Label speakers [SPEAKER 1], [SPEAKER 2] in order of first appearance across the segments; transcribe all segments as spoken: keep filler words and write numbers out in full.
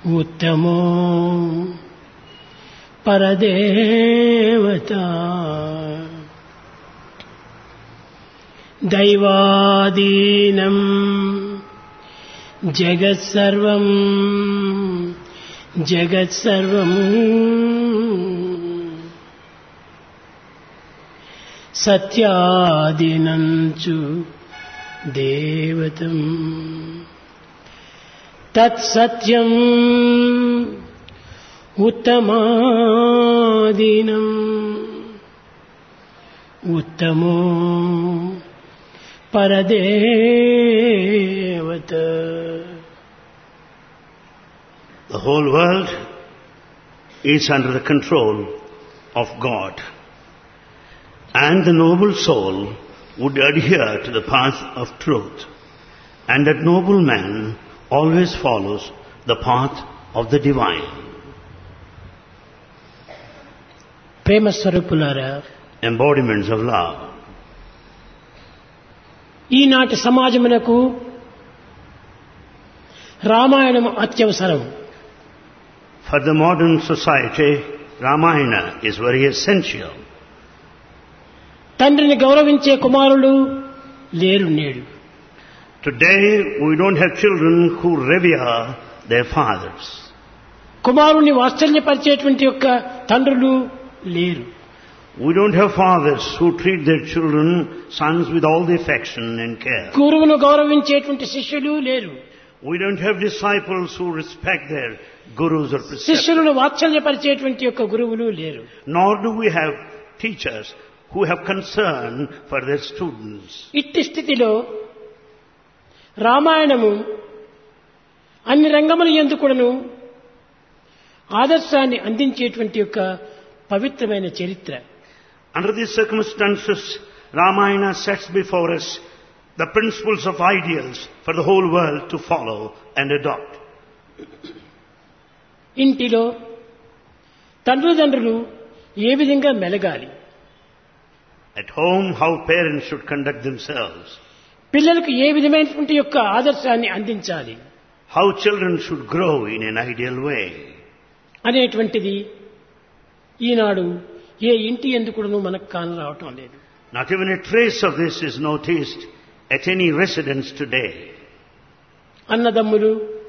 [SPEAKER 1] ఉత్తమో పరదేవత దైవాదీనం జగత్సర్వం జగత్సర్వం సత్యాదీనంచు దేవతం తత్సత్యం ఉత్తమాదీనం ఉత్తమో పరదేవత.
[SPEAKER 2] The whole world is under the control of God, and the noble soul would adhere to the path of truth, and that noble man always follows the path of the divine.
[SPEAKER 1] ప్రేమ స్వరూపులారా,
[SPEAKER 2] embodiments of love.
[SPEAKER 1] ఈనాటి సమాజమునకు రామాయణం అత్యవసరం.
[SPEAKER 2] For the modern society, Ramayana is very essential.
[SPEAKER 1] తండ్రిని గౌరవించే కుమారులు లేరు నేడు.
[SPEAKER 2] Today we don't have children who revere their fathers.
[SPEAKER 1] కుమారుని వాత్సల్యపరిచేటువంటి యొక్క తండ్రులు లేరు.
[SPEAKER 2] We don't have fathers who treat their children, sons, with all the affection and care.
[SPEAKER 1] గురువును గౌరవించేటువంటి శిష్యులు లేరు.
[SPEAKER 2] We don't have disciples who respect their gurus or preceptors.
[SPEAKER 1] శిష్యులను వాత్సల్యపరిచేటువంటి యొక్క గురువులు లేరు.
[SPEAKER 2] Nor do we have teachers who have concern for their students.
[SPEAKER 1] ఇట్టి స్థితిలో రామాయణము అన్ని రంగముల యందు కూడాను ఆదర్శాన్ని అందించేటువంటి యొక్క పవిత్రమైన చరిత్ర.
[SPEAKER 2] Under these circumstances, Ramayana sets before us the principles of ideals for the whole world to follow and adopt.
[SPEAKER 1] ఇంటిలో తల్లిదండ్రులు ఏ విధంగా మెలగాలి,
[SPEAKER 2] At home, how parents should conduct themselves,
[SPEAKER 1] పిల్లలకు ఏ విధమైనటువంటి యొక్క ఆదర్శాన్ని అందించాలి
[SPEAKER 2] how children should grow in an ideal way,
[SPEAKER 1] అనేటువంటిది ఈనాడు ఏ ఇంటి ఎందుకును మనకు కానరావటం లేదు.
[SPEAKER 2] not even a trace of this is noticed at any residence today.
[SPEAKER 1] అన్నదమ్ములు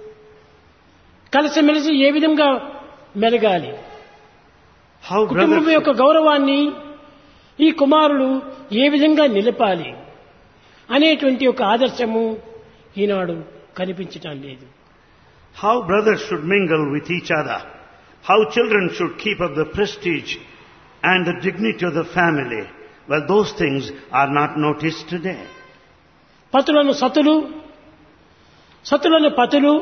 [SPEAKER 1] కలిసిమెలిసి ఏ విధంగా మెలగాలి,
[SPEAKER 2] How
[SPEAKER 1] కుటుంబం
[SPEAKER 2] brothers,
[SPEAKER 1] యొక్క గౌరవాన్ని ఈ కుమారులు ఏ విధంగా నిలపాలి అనేటువంటి ఒక ఆదర్శము ఈనాడు కనిపించటం లేదు.
[SPEAKER 2] how brothers should mingle with each other, how children should keep up the prestige and the dignity of the family. Well, those things are not noticed today.
[SPEAKER 1] పతులను సతులు, సతులను పతులు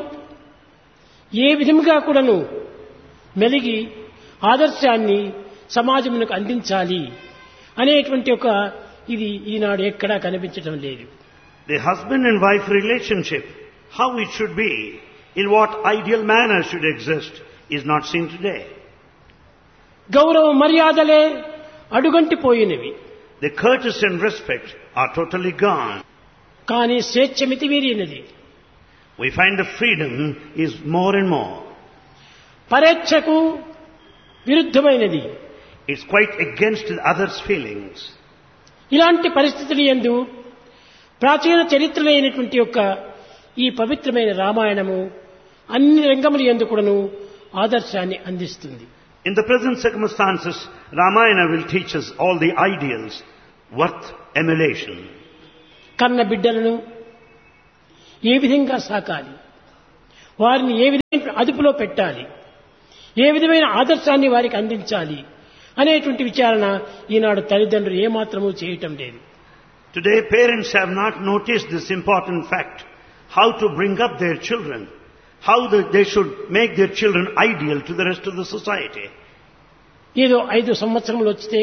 [SPEAKER 1] ఏ విధంగా కూడాను మెలిగి ఆదర్శాన్ని సమాజమునకు అందించాలి అనేటువంటి ఒక ఇది ఈనాడు ఎక్కడా కనిపించడం లేదు.
[SPEAKER 2] The husband and wife relationship, how it should be, in what ideal manner should exist, is not seen today.
[SPEAKER 1] గౌరవ మర్యాదలే అడుగంటిపోయినవి.
[SPEAKER 2] The courtesy and respect are totally gone.
[SPEAKER 1] కానీ స్వేచ్ఛ మితిమీరినది.
[SPEAKER 2] We find the freedom is more and more.
[SPEAKER 1] పరేచ్ఛకు విరుద్ధమైనది.
[SPEAKER 2] It's quite against the other's feelings.
[SPEAKER 1] ఇలాంటి పరిస్థితులు యందు ప్రాచీన చరిత్రలైనటువంటి యొక్క ఈ పవిత్రమైన రామాయణము అన్ని రంగముల యందు కూడాను ఆదర్శాన్ని అందిస్తుంది.
[SPEAKER 2] In the present circumstances, Ramayana will teach us all the ideals worth emulation.
[SPEAKER 1] కన్న బిడ్డలను ఏ విధంగా సాకాలి, వారిని ఏ విధమైన అదుపులో పెట్టాలి, ఏ విధమైన ఆదర్శాన్ని వారికి అందించాలి అనేటువంటి విచారణ ఈనాడు తల్లిదండ్రులు ఏమాత్రమూ చేయటం లేదు.
[SPEAKER 2] Today, parents have not noticed this important fact, how to bring up their children, how the, they should make their children ideal to the rest of the society.
[SPEAKER 1] ఏదో ఐదు సంవత్సరములు వచ్చితే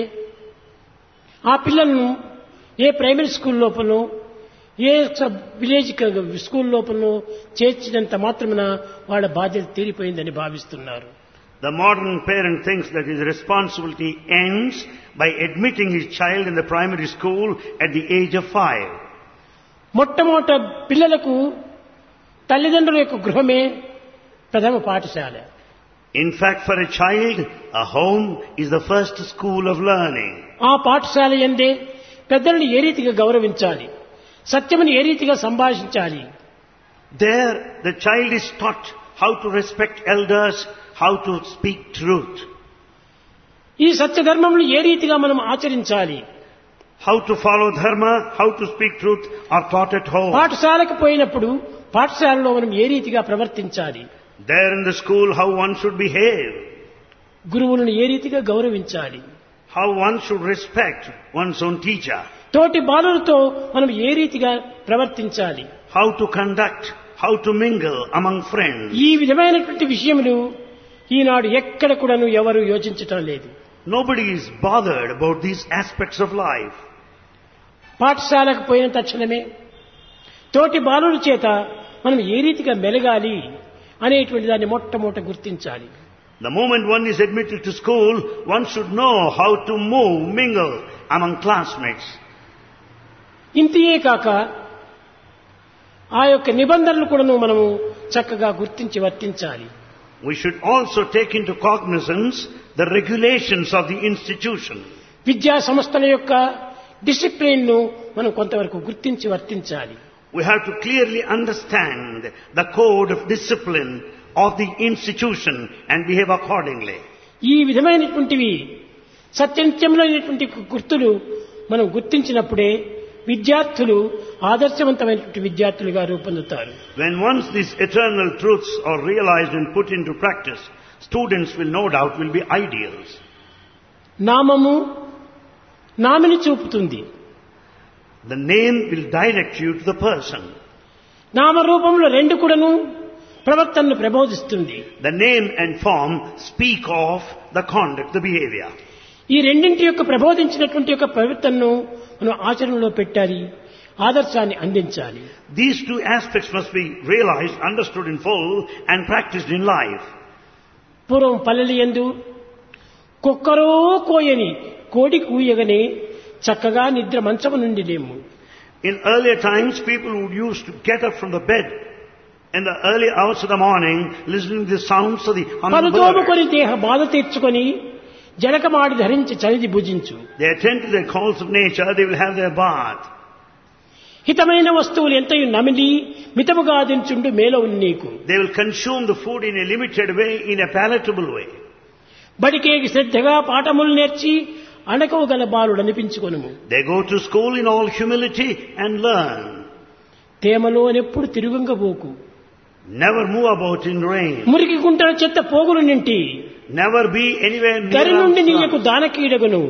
[SPEAKER 1] ఆ పిల్లలను a primary school లోపలనో A village school లోపలనో చేర్చినంత మాత్రమున వాళ్ళ బాధ్యత తీరిపోయిందని భావిస్తున్నారు.
[SPEAKER 2] The modern parent thinks that his responsibility ends by admitting his child in the primary school at the age of five.
[SPEAKER 1] మొట్టమొదట పిల్లలకు తల్లిదండ్రుల యొక్క గృహమే ప్రథమ పాఠశాల.
[SPEAKER 2] In fact, for a child, a home is the first school of learning.
[SPEAKER 1] ఆ పాఠశాల యందే పెద్దలను ఏ రీతిగా గౌరవించాలి, సత్యమును ఏ రీతిగా సంభాషించాలి.
[SPEAKER 2] There, the child is taught how to respect elders, how to speak truth.
[SPEAKER 1] ఈ సత్యధర్మములు ఏ రీతిగా మనం ఆచరించాలి.
[SPEAKER 2] How to follow dharma, how to speak truth are taught at home.
[SPEAKER 1] పాఠశాలకు పోయినప్పుడు పాఠశాలలో మనం ఏ రీతిగా ప్రవర్తించాలి.
[SPEAKER 2] There in the school, how one should behave.
[SPEAKER 1] గురువులను ఏ రీతిగా గౌరవించాలి.
[SPEAKER 2] How one should respect one's own teacher.
[SPEAKER 1] తోటి బాలులతో మనం ఏ రీతిగా ప్రవర్తించాలి.
[SPEAKER 2] How to conduct, how to mingle among friends.
[SPEAKER 1] ఈ విధమైనటువంటి విషయములు ఈనాడు ఎక్కడ కూడాను ఎవరు యోచించటం లేదు.
[SPEAKER 2] Nobody is bothered about these aspects of life.
[SPEAKER 1] పాఠశాలకు పోయిన తక్షణమే తోటి బాలుల చేత మనం ఏ రీతిగా మెలగాలి అనేటువంటి దాన్ని మొట్టమొదట గుర్తించాలి.
[SPEAKER 2] The moment one is admitted to school, one should know how to move, mingle among classmates.
[SPEAKER 1] ఇంతియే కాక ఆ యొక్క నిబంధనలు కూడాను మనము చక్కగా గుర్తించి వర్తించాలి.
[SPEAKER 2] We should also take into cognizance the regulations of the institution.
[SPEAKER 1] విద్యా సంస్థల యొక్క డిసిప్లిన్ ను మనం కొంతవరకు గుర్తించి వర్తించాలి.
[SPEAKER 2] We have to clearly understand the code of discipline of the institution and behave accordingly.
[SPEAKER 1] ఈ విధమైనటువంటివి సత్యనిత్యములైనటువంటి గుర్తులు మనం గుర్తించినప్పుడే విద్యార్థులు ఆదర్శవంతమైనటువంటి విద్యార్థులుగా రూపొందుతారు.
[SPEAKER 2] When once these eternal truths are realized and put into practice, students will no doubt will be ideals.
[SPEAKER 1] నామము nominee చూపుతుంది.
[SPEAKER 2] The name will direct you to the person.
[SPEAKER 1] నామరూపంలో రెండు కూడాను ప్రవర్తనను ప్రబోధిస్తుంది.
[SPEAKER 2] The name and form speak of the conduct, the behavior.
[SPEAKER 1] ఈ రెండింటి యొక్క ప్రబోధించినటువంటి యొక్క ప్రవర్తనను మనం ఆచరణలో పెట్టాలి, ఆదర్శాన్ని అందించాలి.
[SPEAKER 2] These two aspects must be realized, understood in full and practiced in life.
[SPEAKER 1] పూర్వం పల్లెలు యందు కుక్కరో కోయని కోడి కూయగనే చక్కగా నిద్ర మంచము నుండి లేము.
[SPEAKER 2] In earlier times, people would used to get up from the bed in the early hours of the morning, listening to the sounds of the humming
[SPEAKER 1] పలుతోముకొని
[SPEAKER 2] bird.
[SPEAKER 1] దేహ బాధ తీర్చుకొని జలకమాడి ధరించి చలిది భుజించు.
[SPEAKER 2] They attend to the calls of nature, they will have their bath.
[SPEAKER 1] హితమైన వస్తువులు ఎంతయు నమిలి మితముగా దించుండు మేలో నీకు.
[SPEAKER 2] They will consume the food in a limited way, in a palatable way.
[SPEAKER 1] బడికేకి శ్రద్ధగా పాఠములు నేర్చి అణకవు గల బాలుడు అనిపించుకొనుము.
[SPEAKER 2] They go to school in all humility and learn.
[SPEAKER 1] తేమలో ఎప్పుడు తిరుగుంగబోకు.
[SPEAKER 2] Never move about in rain.
[SPEAKER 1] మురికి గుంటల చెత్త పోగులు నింటి
[SPEAKER 2] Never be anywhere near.
[SPEAKER 1] దరి నుండి నీయకు
[SPEAKER 2] us.
[SPEAKER 1] దానకీడగును.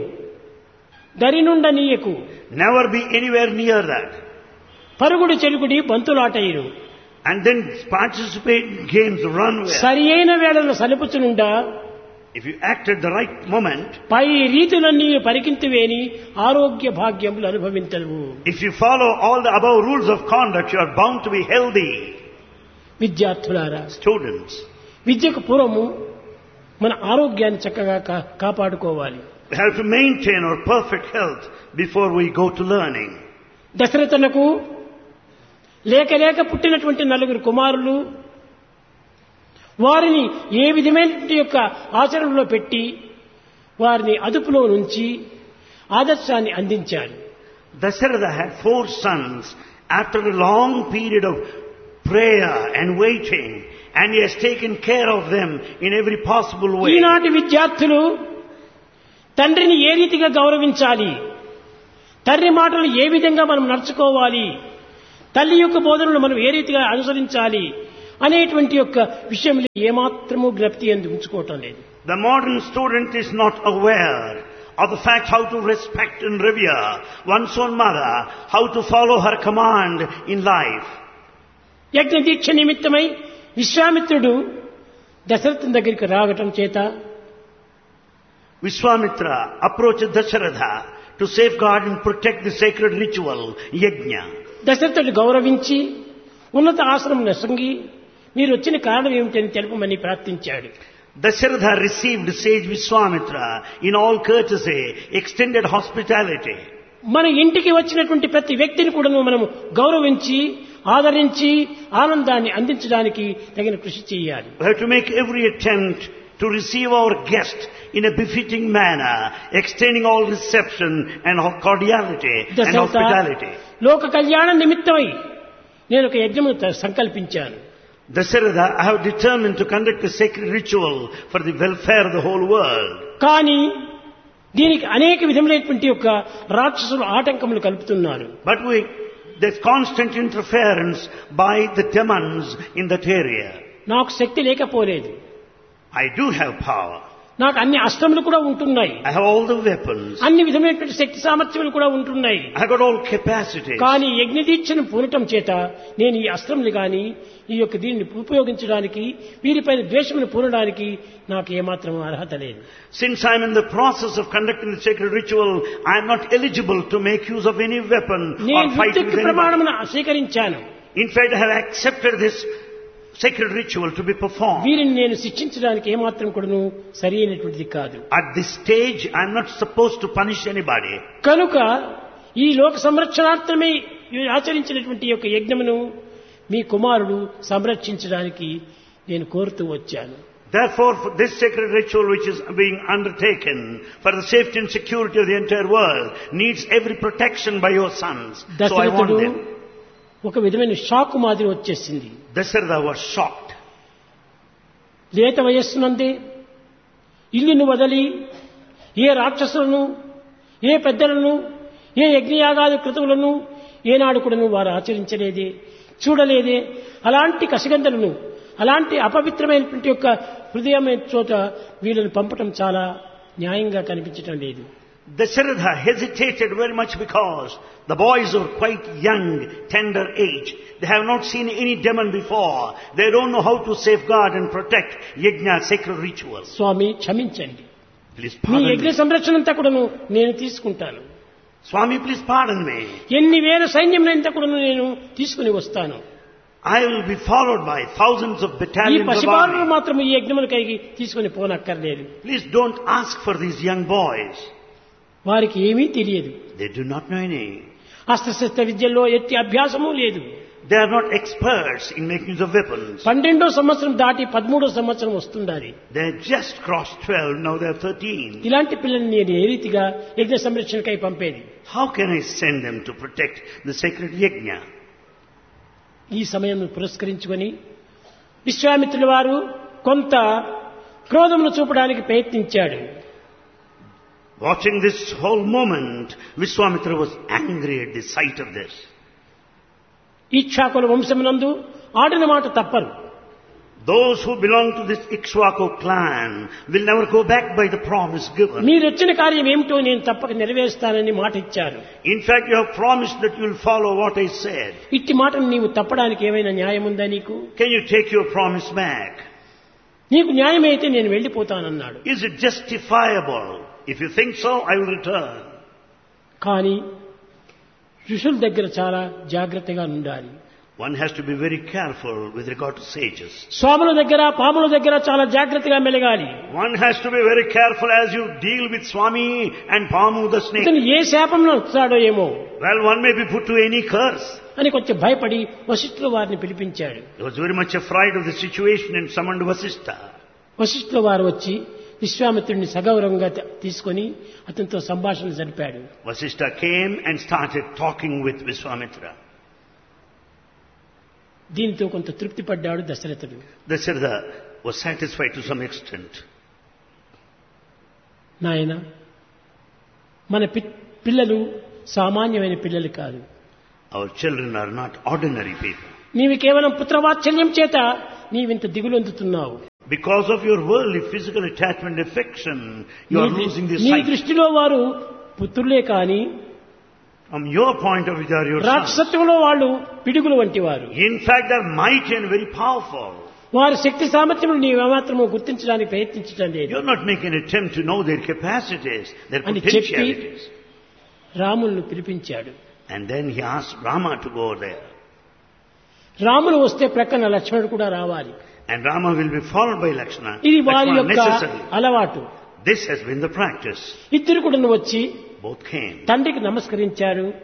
[SPEAKER 1] దరి నుండ నీయకు
[SPEAKER 2] Never be anywhere near that.
[SPEAKER 1] పరుగుడు చెలుగుడి బంతులాటయును.
[SPEAKER 2] And then participate in games, run with.
[SPEAKER 1] సరి అయిన వేళలో సలుపుచునుండా
[SPEAKER 2] If you act at the right moment,
[SPEAKER 1] పై రీతులన్నీ పరికింతువేని ఆరోగ్య భాగ్యములు అనుభవించవు.
[SPEAKER 2] if you follow all the above rules of conduct, you are bound to be healthy.
[SPEAKER 1] విద్యార్థులారా,
[SPEAKER 2] Students,
[SPEAKER 1] విద్యకు పూర్వము మన ఆరోగ్యాన్ని చక్కగా కా- కాపాడుకోవాలి.
[SPEAKER 2] we have to maintain our perfect health before we go to learning.
[SPEAKER 1] దశరథునకు లేక లేక పుట్టినటువంటి నలుగురు కుమారులు వారిని ఏ విధమైనటువంటి యొక్క ఆచరణలో పెట్టి వారిని అదుపులో నుంచి ఆదర్శాన్ని అందించారు.
[SPEAKER 2] Dasharatha had four sons after a long period of prayer and waiting, and he has taken care of them in every possible way.
[SPEAKER 1] ఈనాటి విద్యార్థులు తండ్రిని ఏ రీతిగా గౌరవించాలి, తండ్రి మాటలు ఏ విధంగా మనం నడుచుకోవాలి, తల్లి యొక్క బోధనలు మనం ఏ రీతిగా అనుసరించాలి అనేటువంటి యొక్క విషయంలో ఏమాత్రము జ్ఞప్తి ఎందు ఉంచుకోవటం లేదు.
[SPEAKER 2] The modern student is not aware of the fact how to respect and revere one's own mother, how to follow her command in life.
[SPEAKER 1] యజ్ఞ దీక్ష నిమిత్తమై విశ్వామిత్రుడు దశరథుని దగ్గరికి రావటం చేత
[SPEAKER 2] Vishwamitra approached Dasharatha to safeguard and protect the sacred ritual, yajna.
[SPEAKER 1] దశరథుడు గౌరవించి ఉన్నత ఆశ్రమం నసంగి మీరు వచ్చిన కారణం ఏమిటని తెలుపమని ప్రార్థించాడు.
[SPEAKER 2] Dasharatha received sage Vishwamitra in all courtesy, extended hospitality.
[SPEAKER 1] మన ఇంటికి వచ్చినటువంటి ప్రతి వ్యక్తిని కూడా మనం గౌరవించి ఆదరించి ఆనందాన్ని అందించడానికి తగిన కృషి చేయాలి.
[SPEAKER 2] We have to make every attempt to receive our guest in a befitting manner, extending all reception and cordiality and hospitality.
[SPEAKER 1] లోక కళ్యాణ నిమిత్తమై నేను ఒక యజ్ఞమును సంకల్పించాను.
[SPEAKER 2] Dasharatha, I have determined to conduct a sacred ritual for the welfare of the whole world.
[SPEAKER 1] కానీ దీనికి అనేక విధములైనటువంటి యొక్క రాక్షసులు ఆటంకములు కలుపుతున్నారు.
[SPEAKER 2] But we, there's constant interference by the demons in that area.
[SPEAKER 1] నాకు శక్తి లేకపోలేదు.
[SPEAKER 2] I do have power.
[SPEAKER 1] నాకు అన్ని అస్త్రములు కూడా ఉంటున్నాయి.
[SPEAKER 2] I have all the weapons.
[SPEAKER 1] అన్ని విధమైనటువంటి శక్తి సామర్థ్యములు కూడా ఉంటున్నాయి.
[SPEAKER 2] I got all capacities.
[SPEAKER 1] కానీ యజ్ఞదీక్షను పూనటం చేత నేను ఈ అస్త్రములు గాని ఈ యొక్క దీన్ని ఉపయోగించడానికి వీరిపైన ద్వేషమును పూనడానికి నాకు ఏమాత్రం అర్హత లేదు.
[SPEAKER 2] Since I am in the process of conducting the sacred ritual, I am not eligible to make use of any weapon or fight with anybody.
[SPEAKER 1] ప్రమాణమును స్వీకరించాను.
[SPEAKER 2] In fact, I have accepted this sacred ritual to be performed.
[SPEAKER 1] వీరిని నేను శిక్షించడానికి ఏమాత్రం కూడాను సరి అయినటువంటిది కాదు.
[SPEAKER 2] At this stage, I am not supposed to punish anybody.
[SPEAKER 1] కనుక ఈ లోక సంరక్షణార్థమే ఆచరించినటువంటి యొక్క యజ్ఞమును మీ కుమారుడు సంరక్షించడానికి నేను కోరుతూ వచ్చాను.
[SPEAKER 2] Therefore, for this sacred ritual which is being undertaken for the safety and security of the entire world needs every protection by your sons. So I want them.
[SPEAKER 1] ఒక విధమైన షాక్ మాదిరి వచ్చేసింది.
[SPEAKER 2] Dasharatha was shocked.
[SPEAKER 1] లేత వయస్సునందే ఇల్లును వదలి ఏ రాక్షసులను ఏ పెద్దలను ఏ యజ్ఞయాగాది కృతువులను ఏనాడు కూడాను వారు ఆచరించలేదే, చూడలేదే. అలాంటి కసిగంధలను, అలాంటి అపవిత్రమైనటువంటి యొక్క హృదయమైన చోట వీళ్ళను పంపటం చాలా న్యాయంగా కనిపించటం లేదు.
[SPEAKER 2] Dasharatha hesitated very much because the boys are quite young, tender age. They have not seen any demon before. They don't know how to safeguard and protect yajna, sacred rituals.
[SPEAKER 1] స్వామి క్షమించండి.
[SPEAKER 2] Please
[SPEAKER 1] మీ
[SPEAKER 2] pardon
[SPEAKER 1] యజ్ఞ
[SPEAKER 2] me.
[SPEAKER 1] సంరక్షణ అంతా కూడాను నేను తీసుకుంటాను.
[SPEAKER 2] Swami, please pardon me.
[SPEAKER 1] ఎన్ని వేల సైన్యములంతా కూడాను నేను తీసుకుని వస్తాను.
[SPEAKER 2] I will be followed by thousands of
[SPEAKER 1] ఈ
[SPEAKER 2] battalions of
[SPEAKER 1] పసిబాలును
[SPEAKER 2] army.
[SPEAKER 1] మాత్రం ఈ యజ్ఞములకైకి తీసుకుని పోనక్కర్లేదు.
[SPEAKER 2] Please don't ask for these young boys.
[SPEAKER 1] వారికి ఏమీ తెలియదు.
[SPEAKER 2] They do not know any.
[SPEAKER 1] అస్త్రశస్త్ర విద్యల్లో ఎట్టి అభ్యాసము లేదు.
[SPEAKER 2] They are not experts in making use of weapons.
[SPEAKER 1] పన్నెండో సంవత్సరం దాటి పదమూడో సంవత్సరం వస్తుండాలి.
[SPEAKER 2] They just crossed twelve, now they are thirteen.
[SPEAKER 1] ఇలాంటి పిల్లల్ని నేను ఏ రీతిగా యజ్ఞ సంరక్షణకై పంపేది?
[SPEAKER 2] How can I send them to protect the sacred yajna?
[SPEAKER 1] ఈ సమయం పురస్కరించుకొని విశ్వామిత్రుల వారు కొంత క్రోధమును చూపడానికి ప్రయత్నించాడు.
[SPEAKER 2] Watching this whole moment, Vishwamitra was angry at the sight of this.
[SPEAKER 1] ఇక్ష్వాకుల వంశమునందు ఆడిన మాట తప్పరు.
[SPEAKER 2] Those who belong to this Ikshwaku clan will never go back by the promise given.
[SPEAKER 1] మీరు వచ్చిన కార్యం ఏమిటో నేను తప్పక నెరవేరుస్తానని మాట ఇచ్చారు.
[SPEAKER 2] In fact, you have promised that you will follow what I said.
[SPEAKER 1] ఇట్టి మాటను నీవు తప్పడానికి ఏమైనా న్యాయం ఉందా నీకు?
[SPEAKER 2] Can you take your promise back?
[SPEAKER 1] నీకు న్యాయమైతే నేను వెళ్ళిపోతానన్నాడు.
[SPEAKER 2] Is it justifiable? If you think so, I will return.
[SPEAKER 1] కానీ ఋషుల దగ్గర చాలా జాగ్రత్తగా ఉండాలి.
[SPEAKER 2] One has to be very careful with regard to sages.
[SPEAKER 1] స్వాముల దగ్గర పాముల దగ్గర చాలా జాగ్రత్తగా మెలగాలి.
[SPEAKER 2] One has to be very careful as you deal with Swami and Pamu the snake.
[SPEAKER 1] ఇతను ఏ శాపంలో వచ్చాడో ఏమో
[SPEAKER 2] Well, one may be put to any curse.
[SPEAKER 1] అని కొంచెం భయపడి వశిష్ఠుల వారిని పిలిపించాడు.
[SPEAKER 2] He was very much afraid of the situation and summoned Vasishtha.
[SPEAKER 1] వశిష్ఠుల వారు వచ్చి విశ్వామిత్రుడిని సగౌరవంగా తీసుకొని అతనితో సంభాషణ జరిపాడు.
[SPEAKER 2] Vasishtha came and started talking with Vishwamitra.
[SPEAKER 1] దీంతో కొంత తృప్తి పడ్డాడు దశరథుడు.
[SPEAKER 2] Dasharatha was satisfied to some extent.
[SPEAKER 1] నాయన, మన పిల్లలు సామాన్యమైన పిల్లలు కాదు.
[SPEAKER 2] Our children are not ordinary people.
[SPEAKER 1] నీవు కేవలం పుత్రవాత్సల్యం చేత నీవింత దిగులొందుతున్నావు.
[SPEAKER 2] Because of your worldly physical attachment and affection, you are losing this
[SPEAKER 1] నీ
[SPEAKER 2] sight.
[SPEAKER 1] దృష్టిలో వారు పుత్రులే కాని
[SPEAKER 2] From your point of view, they are your sons.
[SPEAKER 1] రాక్షసత్వంలో వాళ్ళు పిడుగులు వంటి వారు.
[SPEAKER 2] In fact, they are mighty and very powerful.
[SPEAKER 1] వారి శక్తి సామర్థ్యములు నీవు ఏమాత్రము గుర్తించడానికి ప్రయత్నించడం లేదు.
[SPEAKER 2] You are not making an attempt to know their capacities, their
[SPEAKER 1] అని చెప్పి
[SPEAKER 2] potentialities.
[SPEAKER 1] రాములను పిలిపించాడు.
[SPEAKER 2] And then he asked Rama to go there.
[SPEAKER 1] Ramulu వస్తే ప్రక్కన లక్ష్మణుడు కూడా రావాలి.
[SPEAKER 2] And Rama will be followed by Lakshmana.
[SPEAKER 1] ఇది వారి
[SPEAKER 2] Lakshmana
[SPEAKER 1] యొక్క
[SPEAKER 2] necessary.
[SPEAKER 1] అలవాటు.
[SPEAKER 2] This has been the practice.
[SPEAKER 1] ఇద్దరు కూడా వచ్చి
[SPEAKER 2] Both came.
[SPEAKER 1] తండ్రికి నమస్కరించారు.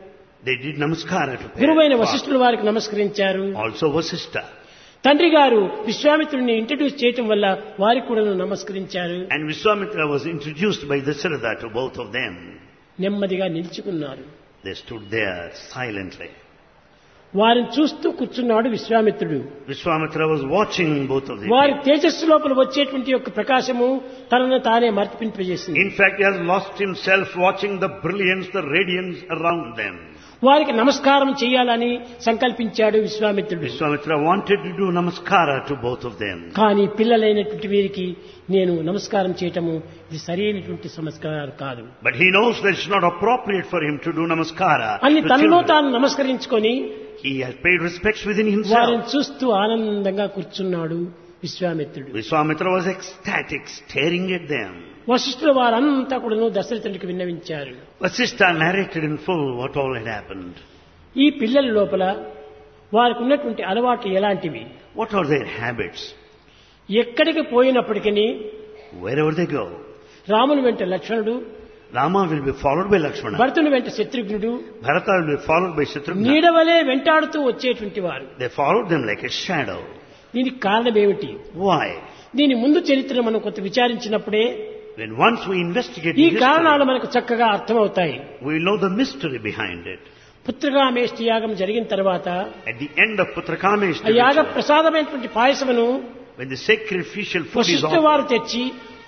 [SPEAKER 2] They did namaskara to
[SPEAKER 1] గురువైన
[SPEAKER 2] parents.
[SPEAKER 1] వశిష్ఠుల వారికి నమస్కరించారు.
[SPEAKER 2] Also Vasishtha.
[SPEAKER 1] తండ్రి గారు విశ్వామిత్రుడిని ఇంట్రడ్యూస్ చేయటం వల్ల వారికి కూడా నమస్కరించారు.
[SPEAKER 2] And Vishwamitra was introduced by Dasharatha to both of them.
[SPEAKER 1] నెమ్మదిగా నిల్చుకున్నారు.
[SPEAKER 2] They stood there silently.
[SPEAKER 1] వారిని చూస్తూ కూర్చున్నాడు విశ్వామిత్రుడు.
[SPEAKER 2] Vishwamitra was watching both of them.
[SPEAKER 1] వారి తేజస్సు లోపల వచ్చేటువంటి యొక్క ప్రకాశము తనను తానే మర్చిపింపజేసింది.
[SPEAKER 2] In fact, he has lost himself watching the brilliance, the radiance around them.
[SPEAKER 1] వారికి నమస్కారం చేయాలని సంకల్పించాడు విశ్వామిత్రుడు.
[SPEAKER 2] Vishwamitra wanted to do namaskara to both of them.
[SPEAKER 1] కానీ పిల్లలైనటువంటి వీరికి నేను నమస్కారం చేయటము ఇది సరైనటువంటి సంస్కారం కాదు.
[SPEAKER 2] But he knows that it's not appropriate for him to do namaskara
[SPEAKER 1] అని
[SPEAKER 2] to
[SPEAKER 1] తనలో
[SPEAKER 2] children.
[SPEAKER 1] తాను నమస్కరించుకొని
[SPEAKER 2] He has paid respects within
[SPEAKER 1] వారిని
[SPEAKER 2] himself.
[SPEAKER 1] చూస్తూ ఆనందంగా కూర్చున్నాడు విశ్వామిత్రుడు.
[SPEAKER 2] Vishwamitra was ecstatic, staring at them.
[SPEAKER 1] వశిష్ఠుల వారంతా కూడా దశరథునికి విన్నవించారు.
[SPEAKER 2] Vasishtha narrated in full what all had happened.
[SPEAKER 1] ఈ పిల్లల లోపల వారికి ఉన్నటువంటి అలవాట్లు ఎలాంటివి,
[SPEAKER 2] What are their habits?
[SPEAKER 1] ఎక్కడికి పోయినప్పటికీ
[SPEAKER 2] Wherever they go,
[SPEAKER 1] రాముని వెంట లక్ష్మణుడు,
[SPEAKER 2] Rama will be followed by Lakshmana.
[SPEAKER 1] భరతుని వెంట శత్రుఘ్నుడు
[SPEAKER 2] Bharata will be followed by Shatrugna.
[SPEAKER 1] నీడవలే వెంటాడుతూ వచ్చేటువంటి వారు.
[SPEAKER 2] They followed them like a shadow.
[SPEAKER 1] దీనికి కారణం ఏమిటి?
[SPEAKER 2] Why?
[SPEAKER 1] దీని ముందు చరిత్ర మనం కొంత విచారించినప్పుడే
[SPEAKER 2] When once we investigate
[SPEAKER 1] ఈ
[SPEAKER 2] the
[SPEAKER 1] కారణాలు
[SPEAKER 2] history,
[SPEAKER 1] మనకు చక్కగా అర్థమవుతాయి.
[SPEAKER 2] we will know the mystery behind it.
[SPEAKER 1] Putrakameshti యాగం జరిగిన తర్వాత
[SPEAKER 2] At the end of Putrakamesh,
[SPEAKER 1] ఆ యాగ ప్రసాదమైనటువంటి పాయసమును
[SPEAKER 2] when the sacrificial food is
[SPEAKER 1] Vashishtha
[SPEAKER 2] offered,
[SPEAKER 1] వారు తెచ్చి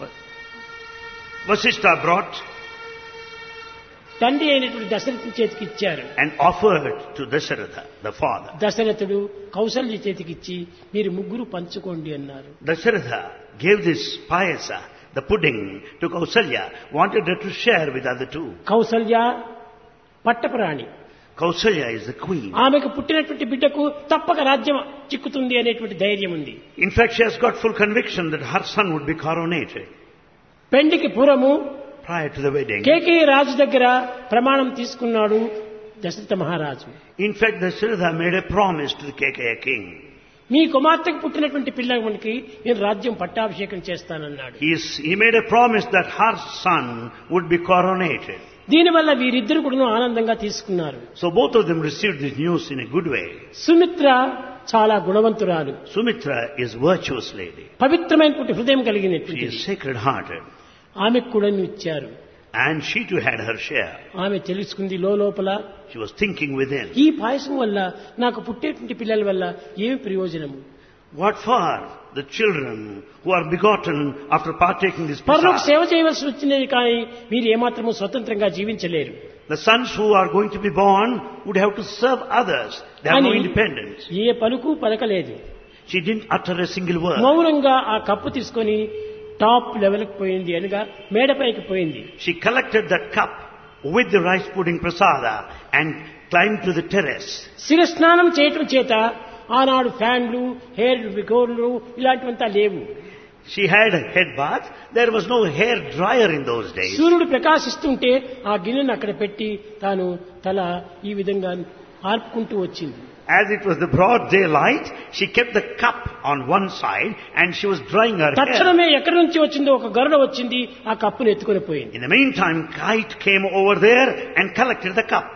[SPEAKER 2] Vasishtha brought
[SPEAKER 1] తండ్రి అయినటువంటి దశరథుని చేతికి ఇచ్చారు.
[SPEAKER 2] and offered to Dasharatha, the father.
[SPEAKER 1] దశరథుడు కౌసల్య చేతికి ఇచ్చి మీరు ముగ్గురు పంచుకోండి అన్నారు.
[SPEAKER 2] Dasharatha gave this payasa, the pudding, to Kausalya, wanted her to share with other two.
[SPEAKER 1] Kaushalya పట్టపురాణి,
[SPEAKER 2] Kausalya is the queen.
[SPEAKER 1] ఆమెకు పుట్టినటువంటి బిడ్డకు తప్పక రాజ్యం చిక్కుతుంది అనేటువంటి ధైర్యం ఉంది.
[SPEAKER 2] In fact, she has got full conviction that her son would be coronated.
[SPEAKER 1] పెండికి పూర్వము
[SPEAKER 2] Prior to the wedding,
[SPEAKER 1] Kekaya రాజు దగ్గర ప్రమాణం తీసుకున్నాడు దశరథ మహారాజు.
[SPEAKER 2] in fact, Dasharatha made a promise to the Kekeya king.
[SPEAKER 1] మీ కుమార్తెకు పుట్టినటువంటి పిల్లవానికి నేను రాజ్యం పట్టాభిషేకం చేస్తానన్నాడు.
[SPEAKER 2] He, is, he made a promise that her son would be coronated.
[SPEAKER 1] దీనివల్ల వీరిద్దరు కూడా ఆనందంగా తీసుకున్నారు.
[SPEAKER 2] So both of them received this news in a good way.
[SPEAKER 1] Sumitra చాలా గుణవంతురాలు,
[SPEAKER 2] Sumitra is virtuous lady.
[SPEAKER 1] పవిత్రమైనటువంటి హృదయం
[SPEAKER 2] She
[SPEAKER 1] కలిగినటువంటి
[SPEAKER 2] is sacred hearted.
[SPEAKER 1] ఆమెకు కూడా ఇచ్చారు.
[SPEAKER 2] And she too had her share.
[SPEAKER 1] ఆమె తెలుసుకుంది లోపల
[SPEAKER 2] She was thinking within.
[SPEAKER 1] ఈ పాయసం వల్ల నాకు పుట్టేటువంటి పిల్లల వల్ల ఏమి ప్రయోజనము,
[SPEAKER 2] What for the children who are begotten after partaking this
[SPEAKER 1] పరులకు
[SPEAKER 2] prasad?
[SPEAKER 1] సేవ చేయవలసి వచ్చినది కానీ మీరు ఏమాత్రము స్వతంత్రంగా జీవించలేరు
[SPEAKER 2] The sons who are going to be born would have to serve others. They have no
[SPEAKER 1] అని
[SPEAKER 2] independence.
[SPEAKER 1] ఏ పలుకు పలకలేదు.
[SPEAKER 2] She didn't utter a single word.
[SPEAKER 1] మౌనంగా ఆ కప్పు తీసుకొని టాప్ లెవెల్కి పోయింది, అనగా మేడపైకి పోయింది.
[SPEAKER 2] She collected that cup with the rice pudding prasada and climbed to the terrace.
[SPEAKER 1] శిరస్నానం చేయటం చేత ఆనాడు ఫ్యాన్లు, హెయిర్ గోర్లు ఇలాంటివంతా లేవు.
[SPEAKER 2] She had a head bath. There was no hair dryer in those days.
[SPEAKER 1] సూర్యుడు ప్రకాశిస్తుంటే ఆ గిన్నెను అక్కడ పెట్టి తాను తల ఈ విధంగా ఆర్పుకుంటూ వచ్చింది.
[SPEAKER 2] As it was the broad daylight, she kept the cup on one side and she was drying her hair.
[SPEAKER 1] తక్షణమే ఎక్కడి నుంచి వచ్చిందో ఒక గరుడ వచ్చింది, ఆ కప్పును ఎత్తుకొని పోయింది.
[SPEAKER 2] In the meantime, kite came over there and collected the cup.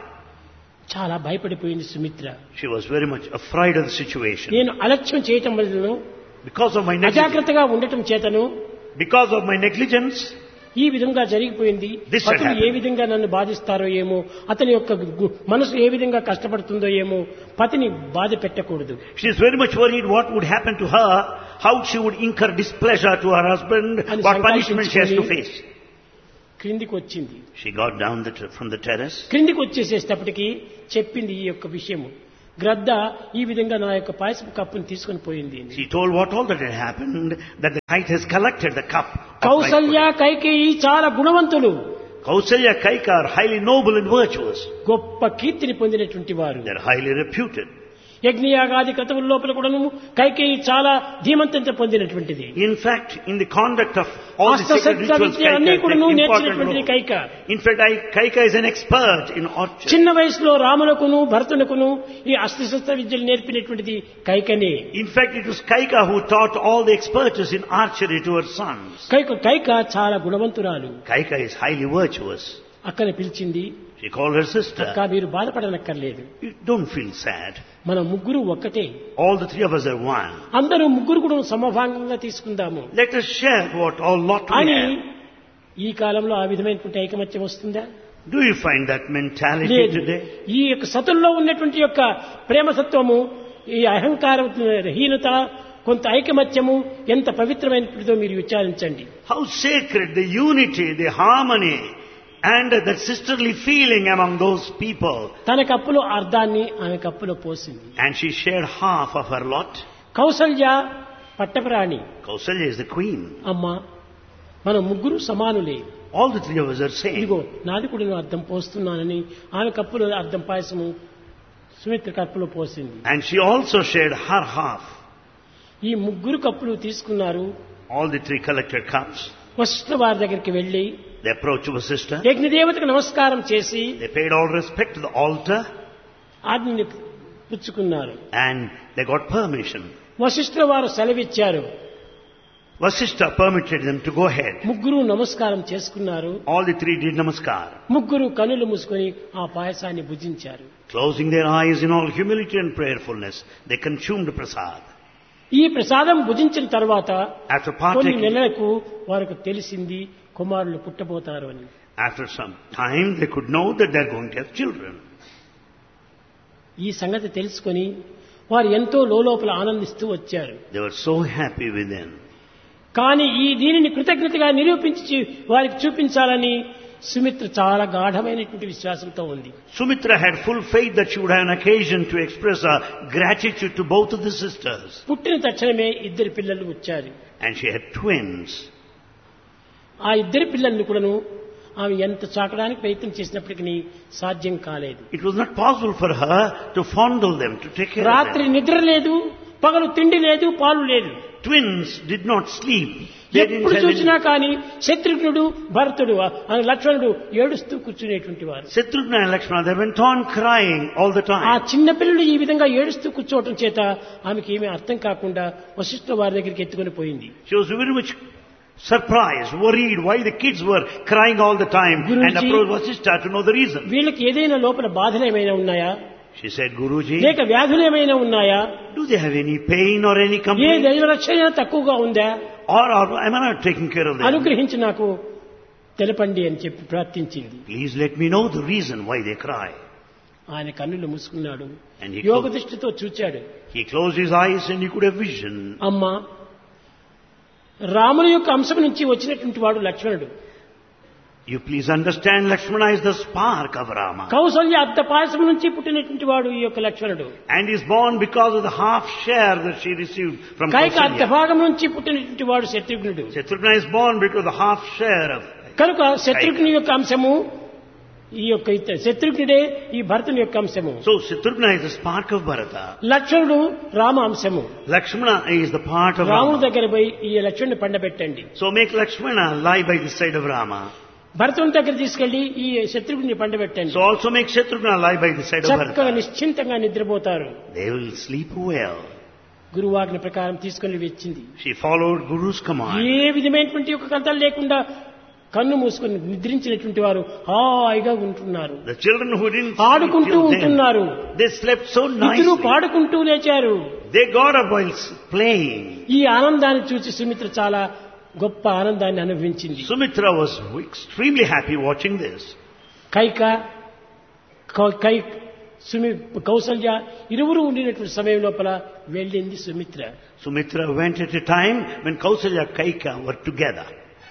[SPEAKER 1] చాలా భయపడిపోయింది Sumitra.
[SPEAKER 2] She was very much afraid of the situation.
[SPEAKER 1] నేను అలక్ష్యం చేయటం వలన,
[SPEAKER 2] Because of my negligence,
[SPEAKER 1] అజాగ్రత్తగా ఉండటం చేతను
[SPEAKER 2] because of my negligence,
[SPEAKER 1] ఈ విధంగా జరిగిపోయింది.
[SPEAKER 2] This had
[SPEAKER 1] Patlu A
[SPEAKER 2] happened.
[SPEAKER 1] విధంగా నన్ను బాధిస్తారో ఏమో, అతని యొక్క గు- మనసు ఏ విధంగా కష్టపడుతుందో ఏమో, పతిని బాధ పెట్టకూడదు.
[SPEAKER 2] she is very much worried what would happen to her, how she would incur displeasure to her husband,
[SPEAKER 1] అని
[SPEAKER 2] what punishment she has to
[SPEAKER 1] సంకల్పించుకొని
[SPEAKER 2] face.
[SPEAKER 1] క్రిందికి వచ్చింది.
[SPEAKER 2] She got down the t- from the terrace.
[SPEAKER 1] క్రిందికి వచ్చేసేటప్పటికి చెప్పింది ఈ యొక్క విషయము. గ్రద్ద ఈ విధంగా నా యొక్క పాయసపు కప్పును తీసుకొని పోయింది అని.
[SPEAKER 2] She told what all that had happened, that the kite has collected the cup. of rice
[SPEAKER 1] Kaushalya Kaikeyi చాలా గుణవంతులు,
[SPEAKER 2] pudding. Kausalya, Kaika are highly noble and virtuous.
[SPEAKER 1] గొప్ప కీర్తిని పొందినటువంటి వారు.
[SPEAKER 2] They are highly reputed.
[SPEAKER 1] యజ్ఞయాగాది క్రతువుల లోపల కూడాను కైకేయి చాలా ధీమంతంతో పొందినటువంటిది.
[SPEAKER 2] In fact, in the conduct of all the sacred
[SPEAKER 1] అస్త్రశస్త్ర
[SPEAKER 2] rituals,
[SPEAKER 1] Vidya
[SPEAKER 2] Kaika
[SPEAKER 1] అన్ని
[SPEAKER 2] is
[SPEAKER 1] కూడాను
[SPEAKER 2] an important
[SPEAKER 1] నేర్చినటువంటిది
[SPEAKER 2] role.
[SPEAKER 1] Kaika.
[SPEAKER 2] In fact, I, Kaika is an expert in archery.
[SPEAKER 1] చిన్న వయసులో రాములకును భరతునకును ఈ అస్త్రశస్త్ర విద్యలు నేర్పినటువంటిది కైకనే.
[SPEAKER 2] In fact, it was Kaika who taught all the expertise in archery to her sons.
[SPEAKER 1] Kaika Kaika చాలా గుణవంతురాలు.
[SPEAKER 2] Kaika is highly virtuous.
[SPEAKER 1] అక్కని పిలిచింది.
[SPEAKER 2] She called her sister.
[SPEAKER 1] అక్క మీరు బాధపడనక్కర్లేదు,
[SPEAKER 2] You don't feel sad.
[SPEAKER 1] మన ముగ్గురు ఒక్కటే,
[SPEAKER 2] All the three of us are one.
[SPEAKER 1] అందరూ ముగ్గురు కూడా సమభాగంగా తీసుకుందాము
[SPEAKER 2] Let us share what all lot we
[SPEAKER 1] అని
[SPEAKER 2] have.
[SPEAKER 1] ఈ కాలంలో ఆ విధమైనటువంటి ఐకమత్యం వస్తుందా?
[SPEAKER 2] Do you find that mentality
[SPEAKER 1] లేదు.
[SPEAKER 2] today?
[SPEAKER 1] ఈ యొక్క సతుల్లో ఉన్నటువంటి యొక్క ప్రేమసత్వము, ఈ అహంకార హీనత, కొంత ఐకమత్యము ఎంత పవిత్రమైనదో మీరు విచారించండి.
[SPEAKER 2] How sacred the unity, the harmony, and that sisterly feeling among those people.
[SPEAKER 1] తన కప్పులో అర్ధాన్ని ఆమె కప్పులో పోసింది.
[SPEAKER 2] And she shared half of her lot.
[SPEAKER 1] Kaushalya పట్టపురాణి,
[SPEAKER 2] Kausalya is the queen.
[SPEAKER 1] అమ్మా మనం ముగ్గురు సమానులే,
[SPEAKER 2] All the three of us are same.
[SPEAKER 1] ఇదిగో నాది కూడా నేను అర్థం పోస్తున్నానని ఆమె కప్పులో అర్థం పాయసము సుమిత్ర కప్పులో పోసింది.
[SPEAKER 2] And she also shared her half.
[SPEAKER 1] ఈ ముగ్గురు కప్పులు తీసుకున్నారు.
[SPEAKER 2] All the three collected cups.
[SPEAKER 1] Vashishtha వారి దగ్గరికి వెళ్లి
[SPEAKER 2] They approached her sister.
[SPEAKER 1] యజ్ఞదేవతకు నమస్కారం చేసి
[SPEAKER 2] They paid all respect to the altar.
[SPEAKER 1] ఆజ్ఞని పుచ్చుకున్నారు.
[SPEAKER 2] And they got permission.
[SPEAKER 1] Vashishtha వారు సెలవిచ్చారు.
[SPEAKER 2] Vasishtha permitted them to go ahead.
[SPEAKER 1] ముగ్గురు నమస్కారం చేసుకున్నారు.
[SPEAKER 2] All the three did namaskar.
[SPEAKER 1] ముగ్గురు కనులు మూసుకొని ఆ పాయసాన్ని భుజించారు.
[SPEAKER 2] Closing their eyes in all humility and prayerfulness, they consumed the prasad.
[SPEAKER 1] ఈ ప్రసాదం భుజించిన తర్వాత
[SPEAKER 2] After
[SPEAKER 1] కొన్ని
[SPEAKER 2] partaking,
[SPEAKER 1] నెలలకు వారికి తెలిసింది కుమారులు పుట్టబోతారు అని.
[SPEAKER 2] after some time, they could know that they are going to have children.
[SPEAKER 1] ఈ సంగతి తెలుసుకొని వారు ఎంతో లోలోపల ఆనందిస్తూ వచ్చారు.
[SPEAKER 2] They were so happy within.
[SPEAKER 1] కానీ ఈ దీనిని కృతజ్ఞతగా నిరూపించి వారికి చూపించాలని సుమిత్ర చాలా గాఢమైనటువంటి విశ్వాసంతో ఉంది.
[SPEAKER 2] Sumitra had full faith that she would have an occasion to express her gratitude to both of the sisters.
[SPEAKER 1] పుట్టిన తక్షణమే ఇద్దరు పిల్లలు వచ్చారు.
[SPEAKER 2] And she had twins.
[SPEAKER 1] ఆ ఇద్దరు పిల్లల్ని కూడాను ఆమె ఎంత చాకడానికి ప్రయత్నం చేసినప్పటికీ సాధ్యం కాలేదు.
[SPEAKER 2] It was not possible for her to fondle them, to take care of
[SPEAKER 1] రాత్రి
[SPEAKER 2] them.
[SPEAKER 1] నిద్ర లేదు, పగలు తిండి లేదు, పాలు లేదు.
[SPEAKER 2] Twins did not sleep. They didn't
[SPEAKER 1] ఎప్పుడు
[SPEAKER 2] have
[SPEAKER 1] చూసినా
[SPEAKER 2] any...
[SPEAKER 1] కానీ శత్రుఘ్నుడు, భరతుడు, ఆ లక్ష్మణుడు ఏడుస్తూ కూర్చునేటువంటి వారు.
[SPEAKER 2] Shatrugna and Lakshmana, they went on crying all the
[SPEAKER 1] ఆ
[SPEAKER 2] time.
[SPEAKER 1] చిన్న పిల్లలు ఈ విధంగా ఏడుస్తూ కూర్చోవటం చేత ఆమెకి ఏమీ అర్థం కాకుండా వశిష్ఠ వారి దగ్గరికి ఎత్తుకొని పోయింది.
[SPEAKER 2] She was very much surprised, worried why the kids were crying all the time,
[SPEAKER 1] Guruji,
[SPEAKER 2] and approached Vasishtha to know the reason.
[SPEAKER 1] వీళ్ళకి ఏదైనా లోపల బాధలు ఏమైనా ఉన్నాయా,
[SPEAKER 2] She said, Guruji,
[SPEAKER 1] లేక వ్యాధులు ఏమైనా ఉన్నాయా,
[SPEAKER 2] do they have any pain or any
[SPEAKER 1] A
[SPEAKER 2] complaint?
[SPEAKER 1] దైవ రక్షణ తక్కువగా ఉందా,
[SPEAKER 2] Or, or am I not taking care of them?
[SPEAKER 1] అనుగ్రహించి నాకు తెలపండి అని చెప్పి ప్రార్థించింది.
[SPEAKER 2] Please let me know the reason why they cry.
[SPEAKER 1] ఆయన కన్నులు మూసుకున్నాడు,
[SPEAKER 2] And he
[SPEAKER 1] యోగ
[SPEAKER 2] closed,
[SPEAKER 1] దృష్టితో చూచాడు.
[SPEAKER 2] he closed his eyes and he could have vision.
[SPEAKER 1] అమ్మా, రాముని యొక్క అంశం నుంచి వచ్చినటువంటి వాడు లక్ష్మణుడు.
[SPEAKER 2] You please understand, Lakshmana is the spark of Rama.
[SPEAKER 1] Kaushalya అర్ధ పాయసం నుంచి పుట్టినటువంటి వాడు ఈ యొక్క లక్ష్మణుడు.
[SPEAKER 2] And is born because of the half share that she received from
[SPEAKER 1] Kaika అర్ధ
[SPEAKER 2] Kausalya.
[SPEAKER 1] భాగం నుంచి పుట్టినటువంటి వాడు శత్రుఘ్నుడు.
[SPEAKER 2] Shatrugna is born because of the half share of...
[SPEAKER 1] కనుక శత్రుఘ్ని యొక్క అంశము ఈ యొక్క ఇత- శత్రుఘ్నుడే ఈ భరతుని యొక్క అంశము.
[SPEAKER 2] So Shatrugna is the spark of Bharata.
[SPEAKER 1] లక్ష్మణుడు రామ అంశము.
[SPEAKER 2] Lakshmana is the part of
[SPEAKER 1] రాముడి
[SPEAKER 2] Rama.
[SPEAKER 1] దగ్గర పోయి ఈ లక్ష్మణుని పండబెట్టండి.
[SPEAKER 2] So make Lakshmana lie by the side of Rama.
[SPEAKER 1] భరతుని దగ్గర తీసుకెళ్లి ఈ Shatrughna పండబెట్టండి.
[SPEAKER 2] So also make Shatrugna lie by the side of
[SPEAKER 1] చక్కగా
[SPEAKER 2] Bharata.
[SPEAKER 1] నిశ్చింతంగా నిద్రపోతారు.
[SPEAKER 2] They will sleep well.
[SPEAKER 1] గురువాజ్ఞ ప్రకారం తీసుకొని వచ్చింది.
[SPEAKER 2] She followed Guru's command.
[SPEAKER 1] ఏ విధమైనటువంటి ఒక కథలు లేకుండా కన్ను మూసుకొని నిద్రించినటువంటి వారు హాయిగా ఉంటున్నారు.
[SPEAKER 2] The children who didn't sleep
[SPEAKER 1] ఆడుకుంటూ
[SPEAKER 2] till then,
[SPEAKER 1] ఉంటున్నారు.
[SPEAKER 2] they slept so
[SPEAKER 1] ఇద్దరు
[SPEAKER 2] nicely.
[SPEAKER 1] పాడుకుంటూ లేచారు.
[SPEAKER 2] They got up while playing.
[SPEAKER 1] ఈ ఆనందాన్ని చూసి సుమిత్ర చాలా గొప్ప ఆనందాన్ని అనుభవించింది.
[SPEAKER 2] Sumitra was extremely happy watching this.
[SPEAKER 1] Kaika cow- కై సుమి కౌసల్య ఇరువురు ఉండినటువంటి సమయం లోపల వెళ్ళింది Sumitra.
[SPEAKER 2] Sumitra went at a time when Kausalya and Kaika were together.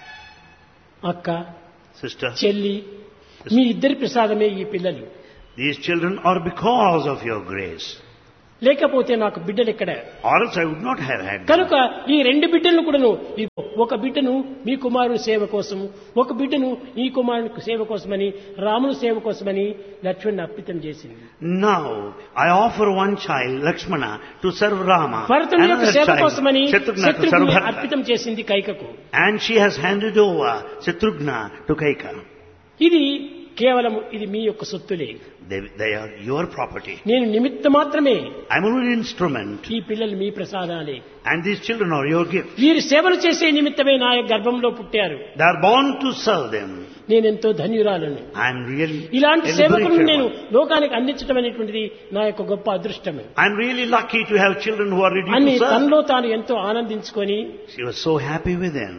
[SPEAKER 1] అక్క,
[SPEAKER 2] Sister,
[SPEAKER 1] చెల్లి, మీ ఇద్దరి ప్రసాదమే ఈ పిల్లలు,
[SPEAKER 2] these children are because of your grace.
[SPEAKER 1] లేకపోతే నాకు బిడ్డలు ఎక్కడ?
[SPEAKER 2] Or else I would not have had them.
[SPEAKER 1] కనుక ఈ రెండు బిడ్డలను కూడాను, ఈ ఒక బిడ్డను మీ కుమారుని సేవ కోసం, ఒక బిడ్డను ఈ కుమారుని సేవ కోసమని, రాముని సేవ కోసమని లక్ష్మణ్ని అర్పితం చేసింది.
[SPEAKER 2] Now I offer one child, Lakshmana, to serve Rama.
[SPEAKER 1] భరతుని యొక్క
[SPEAKER 2] Another
[SPEAKER 1] సేవ
[SPEAKER 2] child,
[SPEAKER 1] కోసమని
[SPEAKER 2] Shatrugna, to serve
[SPEAKER 1] Shatrughna
[SPEAKER 2] Bharata.
[SPEAKER 1] అర్పితం చేసింది కైకకు.
[SPEAKER 2] And she has handed over Shatrugna to Kaika.
[SPEAKER 1] ఇది కేవలం ఇది మీ యొక్క సొత్తులే,
[SPEAKER 2] They, they are your property.
[SPEAKER 1] నేను నిమిత్త మాత్రమే,
[SPEAKER 2] I'm only an instrument.
[SPEAKER 1] ఈ పిల్లలు మీ ప్రసాదాలే,
[SPEAKER 2] And these children are your gift.
[SPEAKER 1] వీరు సేవలు చేసే నిమిత్తమే నా యొక్క గర్భంలో పుట్టారు,
[SPEAKER 2] They are born to serve them.
[SPEAKER 1] నేనెంతో ధన్యురాలను.
[SPEAKER 2] I'm really
[SPEAKER 1] ఇలాంటి సేవకులను
[SPEAKER 2] liberated
[SPEAKER 1] నేను
[SPEAKER 2] one.
[SPEAKER 1] లోకానికి అందించడం అనేటువంటిది నా యొక్క గొప్ప అదృష్టమే
[SPEAKER 2] I'm really lucky to have children who are ready
[SPEAKER 1] అని
[SPEAKER 2] to serve.
[SPEAKER 1] తనలో తాను ఎంతో ఆనందించుకొని
[SPEAKER 2] She was so happy with them.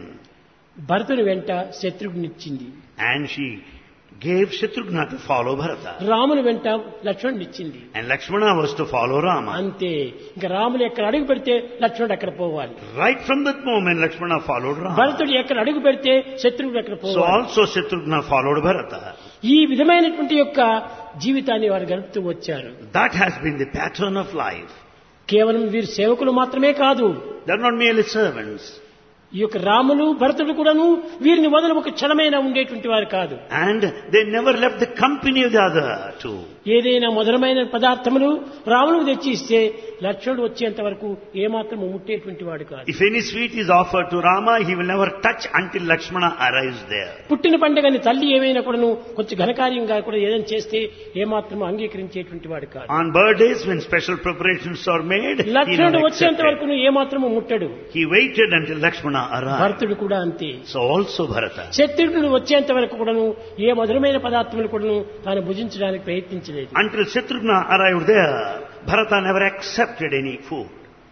[SPEAKER 1] భరతుని వెంట శత్రుఘ్నిచ్చింది,
[SPEAKER 2] And she gave Shatrughna to follow Bharata.
[SPEAKER 1] రాముని వెంట లక్ష్మణునిచ్చింది.
[SPEAKER 2] And Lakshmana was to follow Rama.
[SPEAKER 1] అంతే, ఇంకా రాములు ఎక్కడ అడుగు పెడితే లక్ష్మణుడు అక్కడ పోవాలి,
[SPEAKER 2] Right from that moment, Lakshmana followed Rama.
[SPEAKER 1] భరతుడు ఎక్కడ అడుగు పెడితే శత్రువుడు ఎక్కడ
[SPEAKER 2] So
[SPEAKER 1] పోవాలి.
[SPEAKER 2] also Shatrughna followed Bharata.
[SPEAKER 1] ఈ విధమైనటువంటి యొక్క జీవితాన్ని వారు గడుపుతూ వచ్చారు.
[SPEAKER 2] That has been the pattern of life.
[SPEAKER 1] కేవలం వీరు సేవకులు మాత్రమే కాదు,
[SPEAKER 2] They are not merely servants.
[SPEAKER 1] ఈ యొక్క రాములు భరతుడు కూడాను వీరిని వదలు ఒక క్షణమైనా ఉండేటువంటి వారు కాదు.
[SPEAKER 2] And they never left the company of the other two.
[SPEAKER 1] ఏదైనా మధురమైన పదార్థములు రాములకు తెచ్చి ఇస్తే లక్ష్మణుడు వచ్చేంత వరకు ఏమాత్రం ముట్టేటువంటి వాడు కాదు.
[SPEAKER 2] If any sweet is offered to Rama, he will never touch until Lakshmana arrives there.
[SPEAKER 1] పుట్టిన పండుగని తల్లి ఏమైనా కూడాను కొంచెం ఘనకార్యంగా కూడా ఏదైనా చేస్తే ఏమాత్రం అంగీకరించేటువంటి వాడు కాదు.
[SPEAKER 2] On birthdays, when special preparations are made, he
[SPEAKER 1] లక్ష్మణుడు
[SPEAKER 2] never
[SPEAKER 1] వచ్చేంత
[SPEAKER 2] accepted.
[SPEAKER 1] వరకు ఏమాత్రము ముట్టడు.
[SPEAKER 2] He waited until Lakshmana arrived.
[SPEAKER 1] భరతుడు కూడా అంతే.
[SPEAKER 2] So also Bharata.
[SPEAKER 1] శత్రుఘ్నుడు వచ్చేంత వరకు కూడాను ఏ మధురమైన పదార్థములు కూడాను తాను భుజించడానికి ప్రయత్నించలేదు.
[SPEAKER 2] Until Shatrughna arrived there, Bharata never accepted any food.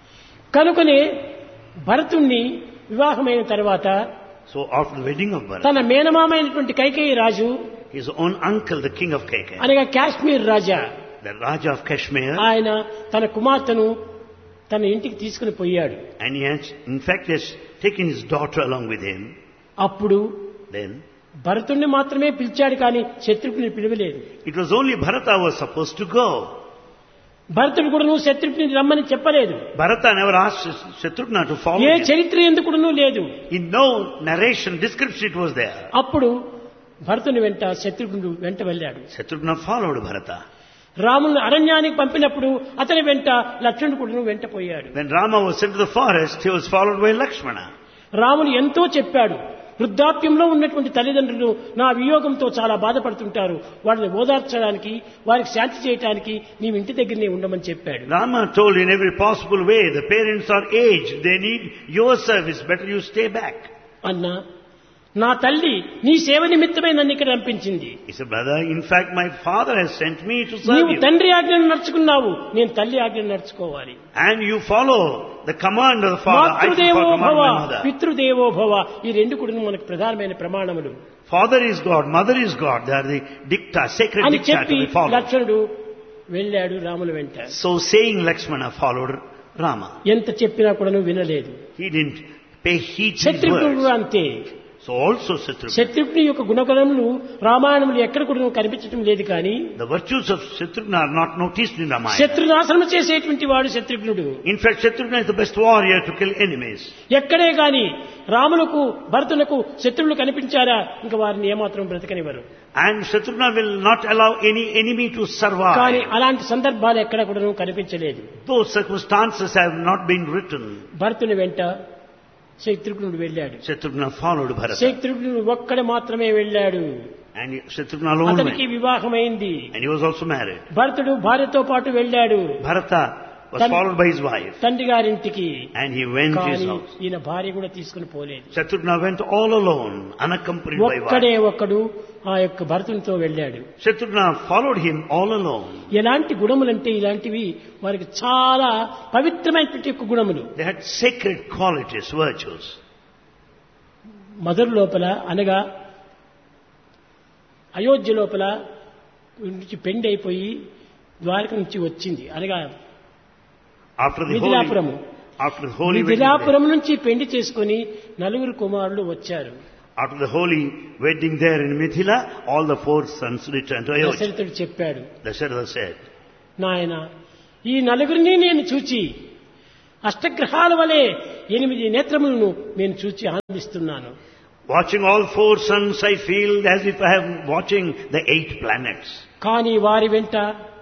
[SPEAKER 1] కనుకనే భరతుణ్ణి వివాహమైన తర్వాత
[SPEAKER 2] So after the wedding of Bharata,
[SPEAKER 1] తన మేనమామ అయినటువంటి కైకేయి రాజు,
[SPEAKER 2] his own uncle, the king of Kaikeyi,
[SPEAKER 1] అనగా కాశ్మీర్ రాజా,
[SPEAKER 2] the Raja of Kashmir,
[SPEAKER 1] ఆయన తన కుమార్తెను తన ఇంటికి తీసుకుని పోయాడు.
[SPEAKER 2] and he has, in fact, has taken his daughter along with him.
[SPEAKER 1] అప్పుడు
[SPEAKER 2] Then
[SPEAKER 1] భరతుణ్ణి మాత్రమే పిలిచాడు, కానీ శత్రుఘ్ని పిలవలేదు.
[SPEAKER 2] it was only Bharata who was supposed to go.
[SPEAKER 1] భరతుడు కూడా నువ్వు శత్రుఘ్ని రమ్మని చెప్పలేదు.
[SPEAKER 2] Bharata never asked Shatrughna to follow
[SPEAKER 1] A
[SPEAKER 2] him.
[SPEAKER 1] చరిత్ర ఎందుకు లేదు.
[SPEAKER 2] In no narration, description it was there.
[SPEAKER 1] అప్పుడు భరతుని వెంట శత్రుఘ్నుడు వెంట వెళ్ళాడు.
[SPEAKER 2] Shatrughna followed Bharata.
[SPEAKER 1] రాముని అరణ్యానికి పంపినప్పుడు అతని వెంట లక్ష్మణుడు కూడా వెంట పోయాడు.
[SPEAKER 2] When Rama was sent to the forest, he was followed by Lakshmana.
[SPEAKER 1] రాముడు ఎంతో చెప్పాడు. వృద్ధాప్యంలో ఉన్నటువంటి తల్లిదండ్రులు నా వియోగంతో చాలా బాధపడుతుంటారు, వారిని ఓదార్చడానికి వారికి శాంతి చేయడానికి నీవు ఇంటి దగ్గరనే ఉండమని చెప్పాడు.
[SPEAKER 2] Rama told in every possible way, the parents are aged, they need your service, better you stay back.
[SPEAKER 1] అన్నా, నా తల్లి నీ సేవ నిమిత్తమే నన్ను ఇక్కడ పంపించింది.
[SPEAKER 2] He said, brother, in fact my father has sent me to serve
[SPEAKER 1] నీవు
[SPEAKER 2] you.
[SPEAKER 1] తండ్రి ఆజ్ఞను నడుచుకున్నావు, నేను తల్లి ఆజ్ఞను నడుచుకోవాలి.
[SPEAKER 2] And you follow the command of the father, I should
[SPEAKER 1] Matrudevo
[SPEAKER 2] follow command
[SPEAKER 1] భవ,
[SPEAKER 2] of my mother.
[SPEAKER 1] పితృదేవో భవ, ఈ రెండు కూడా మనకు ప్రధానమైన ప్రమాణములు
[SPEAKER 2] Father is God, mother is God, they are the dicta, sacred
[SPEAKER 1] అని
[SPEAKER 2] dicta
[SPEAKER 1] చెప్పి
[SPEAKER 2] to be followed.
[SPEAKER 1] లక్ష్మణుడు వెళ్ళాడు రాముల వెంట.
[SPEAKER 2] So saying, Lakshmana followed Rama.
[SPEAKER 1] ఎంత చెప్పినా కూడా వినలేదు.
[SPEAKER 2] He didn't pay heed to his
[SPEAKER 1] Shatrughnudu
[SPEAKER 2] words.
[SPEAKER 1] కూడా అంతే.
[SPEAKER 2] So also Shatrughna.
[SPEAKER 1] శత్రుఘ్ని యొక్క గుణగణములు రామాయణములు ఎక్కడ కూడా కనిపించడం లేదు, కానీ
[SPEAKER 2] The virtues of Shatrughna are not noticed in Ramayana.
[SPEAKER 1] శత్రునాశనం చేసేటువంటి వాడు శత్రుఘ్నుడు.
[SPEAKER 2] In fact, Shatrughna is the best warrior to kill enemies.
[SPEAKER 1] ఎక్కడే గాని రాములకు భరతులకు శత్రువులు కనిపించారా ఇంకా వారిని ఏమాత్రం బ్రతకనివ్వరు.
[SPEAKER 2] And Shatrughna will not allow any enemy to
[SPEAKER 1] కానీ
[SPEAKER 2] survive.
[SPEAKER 1] అలాంటి సందర్భాలు ఎక్కడ కూడా కనిపించలేదు.
[SPEAKER 2] Those circumstances have not been written.
[SPEAKER 1] భరతుని వెంట శత్రుఘ్నుడు వెళ్ళాడు.
[SPEAKER 2] Shatrughna followed Bharata.
[SPEAKER 1] శత్రుఘ్నుడు ఒక్కడే మాత్రమే వెళ్ళాడు.
[SPEAKER 2] And Shatrughna alone
[SPEAKER 1] అతనికి
[SPEAKER 2] went.
[SPEAKER 1] వివాహమైంది.
[SPEAKER 2] And he was also married.
[SPEAKER 1] భరతుడు భార్యతో పాటు వెళ్ళాడు
[SPEAKER 2] Bharata was
[SPEAKER 1] Tan-
[SPEAKER 2] followed by his wife.
[SPEAKER 1] తండ్రి గారింటికి.
[SPEAKER 2] And he went to his
[SPEAKER 1] కానీ
[SPEAKER 2] house.
[SPEAKER 1] ఈయన భార్య కూడా తీసుకుని పోలేదు.
[SPEAKER 2] Shatrughna went all alone, unaccompanied by
[SPEAKER 1] ఒక్కడే
[SPEAKER 2] wife.
[SPEAKER 1] ఒక్కడు ఆ యొక్క భరతునితో వెళ్ళాడు.
[SPEAKER 2] Shatrughna followed him all alone.
[SPEAKER 1] ఎలాంటి గుణములంటే ఇలాంటివి వారికి చాలా పవిత్రమైనటువంటి యొక్క గుణములు.
[SPEAKER 2] They had sacred qualities, virtues.
[SPEAKER 1] మధుర లోపల అనగా అయోధ్య లోపల నుంచి పెండి అయిపోయి ద్వారక నుంచి వచ్చింది, అనగా
[SPEAKER 2] After the holy,
[SPEAKER 1] మిథిలాపురము.
[SPEAKER 2] after the holy wedding day,
[SPEAKER 1] Mithilapuram నుంచి పెండి చేసుకుని నలుగురు కుమారులు వచ్చారు.
[SPEAKER 2] after the holy wedding there in Mithila, all the four sons returned to Ayodhya.
[SPEAKER 1] దశరథుడు చెప్పాడు,
[SPEAKER 2] Dasharatha said,
[SPEAKER 1] నాయన ఈ నలుగురిని నేను చూచి అష్టగ్రహాల వలె ఎనిమిది నేత్రములను నేను చూచి ఆనందిస్తున్నాను.
[SPEAKER 2] watching all four sons, I feel as if I am watching the eight planets.
[SPEAKER 1] కానీ వారి వెంట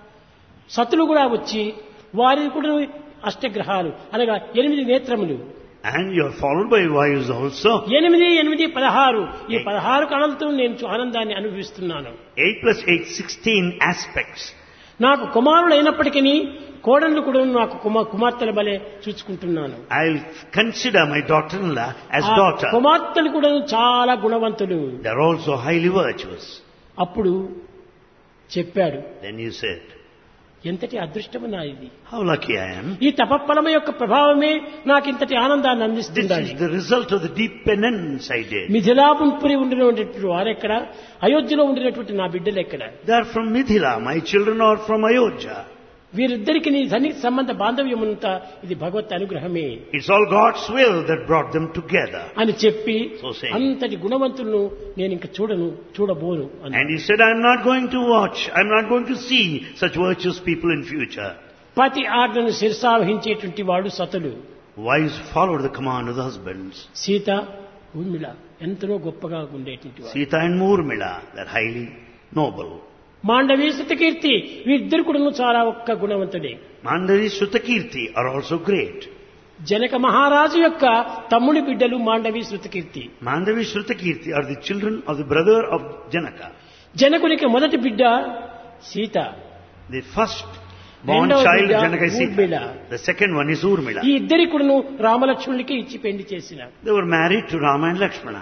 [SPEAKER 1] సతులు కూడా వచ్చి వారి కూడా అష్టగ్రహాలు అనగా ఎనిమిది నేత్రములు.
[SPEAKER 2] And you are followed by wives also.
[SPEAKER 1] ఎనిమిది ఎనిమిది పదహారు ఈ పదహారు కళలతో నేను ఆనందాన్ని అనుభవిస్తున్నాను.
[SPEAKER 2] Eight plus eight, sixteen aspects.
[SPEAKER 1] నాకు కుమారులు అయినప్పటికీ కోడళ్ళు కూడా నాకు కుమార్తెల బలే చూసుకుంటున్నాను.
[SPEAKER 2] I'll consider my daughter-in-law as daughter.
[SPEAKER 1] కుమార్తెలు కూడా చాలా గుణవంతులు.
[SPEAKER 2] They are also highly virtuous.
[SPEAKER 1] అప్పుడు చెప్పాడు,
[SPEAKER 2] Then you said,
[SPEAKER 1] ఎంతటి అదృష్టము నా ఇది.
[SPEAKER 2] how lucky I am.
[SPEAKER 1] ఈ తపఫలమ యొక్క ప్రభావమే నాకు ఇంతటి ఆనందాన్ని
[SPEAKER 2] This
[SPEAKER 1] అందిస్తుంది.
[SPEAKER 2] is the result of the deep penance I did.
[SPEAKER 1] Mithilapuri ఉండినటువంటి వారెక్కడ, అయోధ్యలో ఉండినటువంటి నా బిడ్డలు ఎక్కడ?
[SPEAKER 2] They are from Mithila. My children are from Ayodhya.
[SPEAKER 1] వీరిద్దరికి నీ సన్నిహిత సంబంధ బాంధవ్యమంతా ఇది భగవత్ అనుగ్రహమే
[SPEAKER 2] It's all God's will that brought them together.
[SPEAKER 1] అని చెప్పి
[SPEAKER 2] So saying.
[SPEAKER 1] అంతటి గుణవంతులను నేను ఇంక చూడను చూడబోను అని.
[SPEAKER 2] And he said, I'm not going to watch, I'm not going to see such virtuous people in future.
[SPEAKER 1] పతి ఆజ్ఞను శిరసావహించేటువంటి వాడు సతులు.
[SPEAKER 2] Wives followed the command of the husbands.
[SPEAKER 1] Sita Urmila ఎంతో గొప్పగా ఉండేటువంటి వాడు.
[SPEAKER 2] Sita and Urmila, they're highly noble.
[SPEAKER 1] Mandovi Shrutakirti వీరిద్దరు కూడా చాలా ఒక్క గుణవంతుడే.
[SPEAKER 2] Mandavi, Shrutakirti are also great.
[SPEAKER 1] Janaka మహారాజు యొక్క తమ్ముడి బిడ్డలు Mandovi Shrutakirti.
[SPEAKER 2] Mandavi, Shrutakirti are the children of the brother of Janaka.
[SPEAKER 1] జనకునికి మొదటి బిడ్డ సీత.
[SPEAKER 2] The first born
[SPEAKER 1] రెండవ
[SPEAKER 2] child
[SPEAKER 1] బిడ్డ
[SPEAKER 2] of Janaka is
[SPEAKER 1] Urmila.
[SPEAKER 2] Sita. The second one is Urmila.
[SPEAKER 1] ఈ ఇద్దరి కూడాను రామలక్ష్మణులకి ఇచ్చి పెళ్లి చేసిన.
[SPEAKER 2] They were married to Rama and Lakshmana.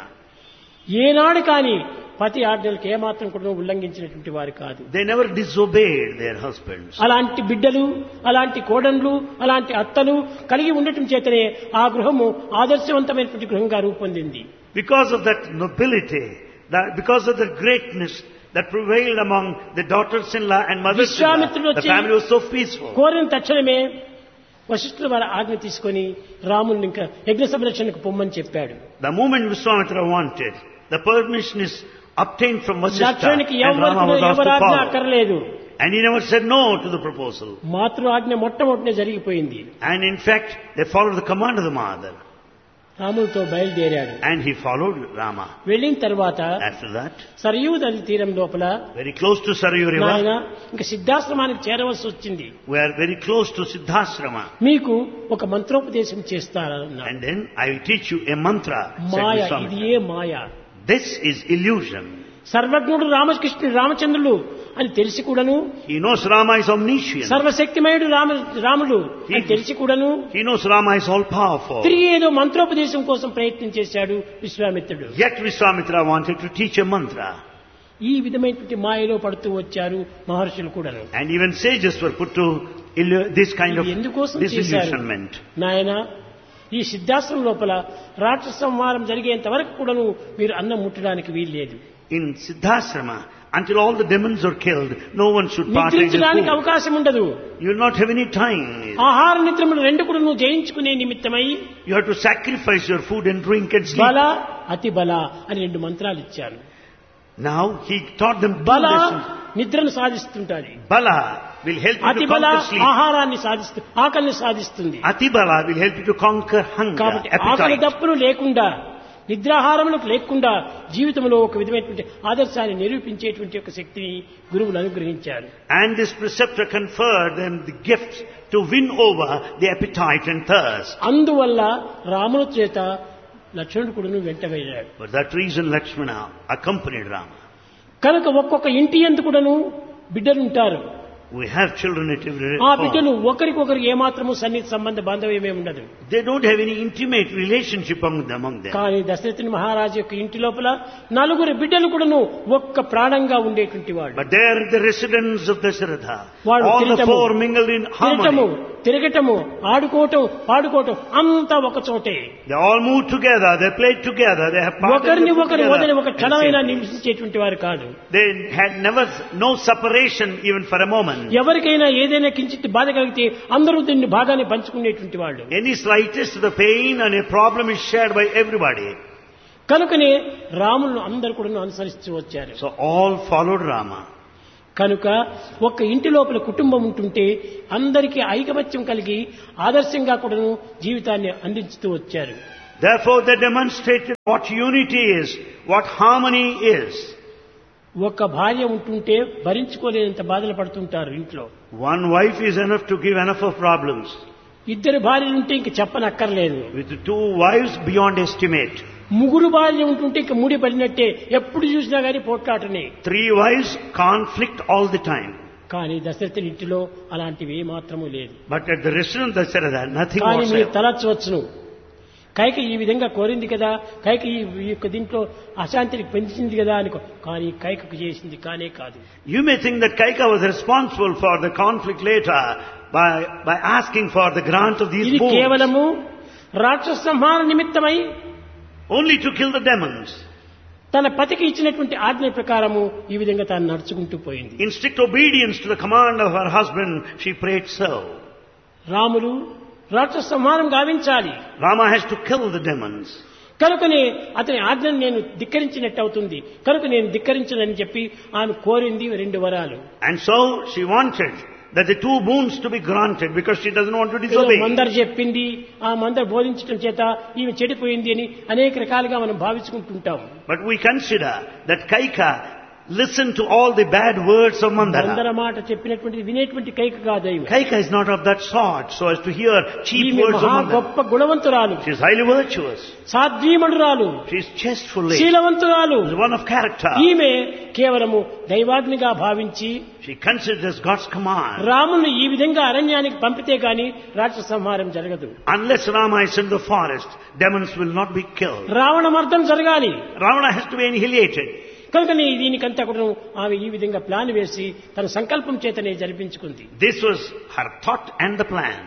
[SPEAKER 1] ఏనాడు కాని పతి ఆజ్ఞలకు ఏమాత్రం కూడా ఉల్లంఘించినటువంటి వారు కాదు.
[SPEAKER 2] They never disobeyed their husbands.
[SPEAKER 1] అలాంటి బిడ్డలు, అలాంటి కోడన్లు, అలాంటి అత్తలు కలిగి ఉండటం చేతనే ఆ గృహము ఆదర్శవంతమైనటువంటి గృహంగా రూపొందింది.
[SPEAKER 2] Because of that nobility, that because of the greatness that prevailed among the daughters-in-law and mothers-in-law,
[SPEAKER 1] విశ్వామిత్రుడు
[SPEAKER 2] the
[SPEAKER 1] వచ్చి
[SPEAKER 2] family was so peaceful.
[SPEAKER 1] కోరిన తక్షణమే వశిష్ఠుల వారి ఆజ్ఞ తీసుకొని రాముని ఇంకా యజ్ఞ సంరక్షణకు పొమ్మని చెప్పాడు.
[SPEAKER 2] The moment Vishwamitra wanted, the permission is obtained from Vasishtha
[SPEAKER 1] లక్ష్మణునికి
[SPEAKER 2] and Rama was asked to
[SPEAKER 1] ఎవరాజ్ఞ
[SPEAKER 2] follow.
[SPEAKER 1] అక్కర్లేదు.
[SPEAKER 2] And he never said no to the proposal.
[SPEAKER 1] మాతృ ఆజ్ఞ మొట్టమొదటినే జరిగిపోయింది.
[SPEAKER 2] And in fact, they followed the command of the mother.
[SPEAKER 1] రాములతో బయలుదేరాడు.
[SPEAKER 2] And he followed Rama.
[SPEAKER 1] వెళ్ళిన తర్వాత
[SPEAKER 2] After that,
[SPEAKER 1] Sarayu నది తీరం లోపల
[SPEAKER 2] very close to Sarayu
[SPEAKER 1] నాయన
[SPEAKER 2] River,
[SPEAKER 1] ఇంకా సిద్ధాశ్రమానికి చేరవలసి వచ్చింది.
[SPEAKER 2] we are very close to Siddhasrama.
[SPEAKER 1] మీకు ఒక మంత్రోపదేశం చేస్తారన్నారు.
[SPEAKER 2] And then I will teach you a mantra, said
[SPEAKER 1] మాయ, ఇది
[SPEAKER 2] Vishwamitra.
[SPEAKER 1] A Maya?
[SPEAKER 2] This is illusion.
[SPEAKER 1] సర్వజ్ఞుడు రామకృష్ణుడు రామచంద్రులు అని తెలిసి కూడాను,
[SPEAKER 2] He knows Rama is omniscient.
[SPEAKER 1] సర్వశక్తిమయుడు Rama రాముడు అని తెలిసి కూడాను
[SPEAKER 2] He knows Rama is all powerful.
[SPEAKER 1] తిరిగి ఏదో మంత్రోపదేశం కోసం ప్రయత్నం చేశాడు విశ్వామిత్రుడు.
[SPEAKER 2] Yet Vishwamitra wanted to teach a mantra.
[SPEAKER 1] ఈ విధమైనటువంటి మాయలో పడుతూ వచ్చారు మహర్షులు కూడాను.
[SPEAKER 2] And even sages were put to illu- this kind of
[SPEAKER 1] ఇది ఎందుకోసం చేశారు
[SPEAKER 2] disillusionment.
[SPEAKER 1] నాయన? ఈ సిద్ధాశ్రమం లోపల రాక్షస సంహారం జరిగేంత వరకు కూడాను మీరు అన్నం ముట్టడానికి వీల్లేదు.
[SPEAKER 2] In Siddhasrama, until all the demons are killed, no one should partake in
[SPEAKER 1] నిద్రించడానికి
[SPEAKER 2] food.
[SPEAKER 1] అవకాశం ఉండదు.
[SPEAKER 2] You will not have any time.
[SPEAKER 1] ఆహార నిద్రములు రెండు కూడా నువ్వు జయించుకునే నిమిత్తమై
[SPEAKER 2] You have to sacrifice your food and drink and sleep.
[SPEAKER 1] బల అతి బల అని రెండు మంత్రాలు ఇచ్చారు.
[SPEAKER 2] Now he taught them
[SPEAKER 1] బల
[SPEAKER 2] two lessons.
[SPEAKER 1] నిద్రను సాధిస్తుంటాది.
[SPEAKER 2] Bala will help you
[SPEAKER 1] అతి
[SPEAKER 2] to
[SPEAKER 1] బల
[SPEAKER 2] conquer sleep.
[SPEAKER 1] ఆహారాన్ని సాధిస్తూ ఆకలిని సాధిస్తుంది.
[SPEAKER 2] Atibala will help you to conquer hunger,
[SPEAKER 1] కాబట్టి ఆకలి
[SPEAKER 2] appetite.
[SPEAKER 1] దప్పులు లేకుండా నిద్రాహారములకు లేకుండా జీవితంలో ఒక విధమైనటువంటి ఆదర్శాన్ని నిరూపించేటువంటి ఒక శక్తిని గురువులు అనుగ్రహించారు.
[SPEAKER 2] And this preceptor conferred them the gift to win over the appetite and thirst.
[SPEAKER 1] అందువల్ల రాముని చేత లక్ష్మణుడు కూడా వెంట వెళ్ళాడు.
[SPEAKER 2] For that reason Lakshmana accompanied Rama.
[SPEAKER 1] కనుక ఒక్కొక్క ఇంటి యందు కూడాను బిడ్డలుంటారు.
[SPEAKER 2] We have children at every
[SPEAKER 1] ఆ
[SPEAKER 2] home.
[SPEAKER 1] బిడ్డలు ఒకరికొకరు ఏమాత్రము సన్నిహిత సంబంధ బాంధవ్యమే ఉండదు.
[SPEAKER 2] They don't have any intimate relationship among them. Among them.
[SPEAKER 1] కానీ దశరథుని మహారాజు యొక్క ఇంటి లోపల నలుగురు బిడ్డలు కూడాను ఒక్క ప్రాణంగా ఉండేటువంటి వాడు.
[SPEAKER 2] But they are the residents of Dasharatha.
[SPEAKER 1] వాడు
[SPEAKER 2] All the
[SPEAKER 1] తిరగటము,
[SPEAKER 2] four mingled in
[SPEAKER 1] తిరగటము,
[SPEAKER 2] harmony.
[SPEAKER 1] తిరగటము, ఆడుకోవటం, పాడుకోవటం అంతా ఒక చోటే.
[SPEAKER 2] They all moved together. They played together. They have
[SPEAKER 1] ఒకరిని ఒకరు వదిలి ఒక
[SPEAKER 2] together.
[SPEAKER 1] క్షణమైనా నివసించేటువంటి వారు కాదు.
[SPEAKER 2] They had never no separation even for a moment.
[SPEAKER 1] ఎవరికైనా ఏదైనా కించిత్ బాధ కలిగితే అందరూ దీన్ని భాగాన్ని పంచుకునేటువంటి వాళ్ళు.
[SPEAKER 2] Any slightest the pain and a problem is shared by everybody.
[SPEAKER 1] కనుకనే రాములను అందరూ కూడా అనుసరిస్తూ వచ్చారు.
[SPEAKER 2] So all followed Rama.
[SPEAKER 1] కనుక ఒక్క ఇంటి లోపల కుటుంబం ఉంటుంటే అందరికీ ఐకమత్యం కలిగి ఆదర్శంగా కూడాను జీవితాన్ని అందించుతూ వచ్చారు.
[SPEAKER 2] Therefore they demonstrated what unity is, what harmony is.
[SPEAKER 1] ఒక్క భార్య ఉంటుంటే భరించుకోలేనంత బాధలు పడుతుంటారు ఇంట్లో.
[SPEAKER 2] One wife is enough to give enough of problems.
[SPEAKER 1] ఇద్దరు భార్యలు ఉంటే ఇంక చెప్పనక్కర్లేదు.
[SPEAKER 2] With two wives beyond estimate.
[SPEAKER 1] ముగ్గురు భార్యలు ఉంటుంటే ఇంక ముడి పడినట్టే, ఎప్పుడు చూసినా గానీ పోట్లాటనే.
[SPEAKER 2] Three wives, conflict all the time.
[SPEAKER 1] కానీ దశరథుని ఇంటిలో అలాంటివి ఏ మాత్రము లేదు.
[SPEAKER 2] But at the restaurant Dasharatha, nothing
[SPEAKER 1] కానీ మీరు
[SPEAKER 2] whatsoever.
[SPEAKER 1] తలచవచ్చును, కైక ఈ విధంగా కోరింది కదా, కైక ఈ ఈ యొక్క దీంట్లో అశాంతిని పెంచింది కదా అనుకో. కానీ కైకకు చేసింది కానే కాదు.
[SPEAKER 2] You may think that Kaika was responsible for the conflict later by, by asking for the grant of these
[SPEAKER 1] ఇది
[SPEAKER 2] boons.
[SPEAKER 1] కేవలము రాక్షస సంహార నిమిత్తమై
[SPEAKER 2] Only to kill the demons.
[SPEAKER 1] తన పతికి ఇచ్చినటువంటి ఆజ్ఞ ప్రకారము ఈ విధంగా తాను నడుచుకుంటూ పోయింది.
[SPEAKER 2] In strict obedience to the command of her husband, she prayed so.
[SPEAKER 1] Ramulu రాక్షస సంహారం గావించాలి,
[SPEAKER 2] Rama has to kill the demons.
[SPEAKER 1] కనుకనే అతని ఆజ్ఞను నేను ధిక్కరించినట్టు అవుతుంది, కనుక నేను ధిక్కరించనని చెప్పి ఆమె కోరింది రెండు వరాలు.
[SPEAKER 2] And so she wanted that the two boons to be granted because she doesn't want to disobey.
[SPEAKER 1] మందరు చెప్పింది, ఆ మందరు బోధించడం చేత ఈమె చెడిపోయింది అని అనేక రకాలుగా మనం భావించుకుంటుంటాం.
[SPEAKER 2] But we consider that Kaika listened to all the bad words of Mandara.
[SPEAKER 1] మందర మాట చెప్పినటువంటి వినేటువంటి కైక కాదు ఈమె.
[SPEAKER 2] Kaika is not of that sort so as to hear cheap
[SPEAKER 1] ఈమె
[SPEAKER 2] words of
[SPEAKER 1] మహా
[SPEAKER 2] Mandara.
[SPEAKER 1] గొప్ప గుణవంతురాలు,
[SPEAKER 2] She is highly virtuous.
[SPEAKER 1] సాధ్వీమణురాలు,
[SPEAKER 2] She is chasteful lady.
[SPEAKER 1] శీలవంతురాలు.
[SPEAKER 2] She is one of character.
[SPEAKER 1] ఈమె కేవలము దైవాగ్నిగా భావించి
[SPEAKER 2] She considers God's command.
[SPEAKER 1] రాముని ఈ విధంగా అరణ్యానికి పంపితే గాని రాక్షస సంహారం జరగదు.
[SPEAKER 2] Unless Rama is in the forest, demons will not be killed.
[SPEAKER 1] Ravana మర్దం జరగాలి,
[SPEAKER 2] Ravana has to be annihilated.
[SPEAKER 1] కనుకనే దీనికంతా కూడా ఆమె ఈ విధంగా ప్లాన్ వేసి తన సంకల్పం చేతనే జరిపించుకుంది.
[SPEAKER 2] This was her thought and the plan.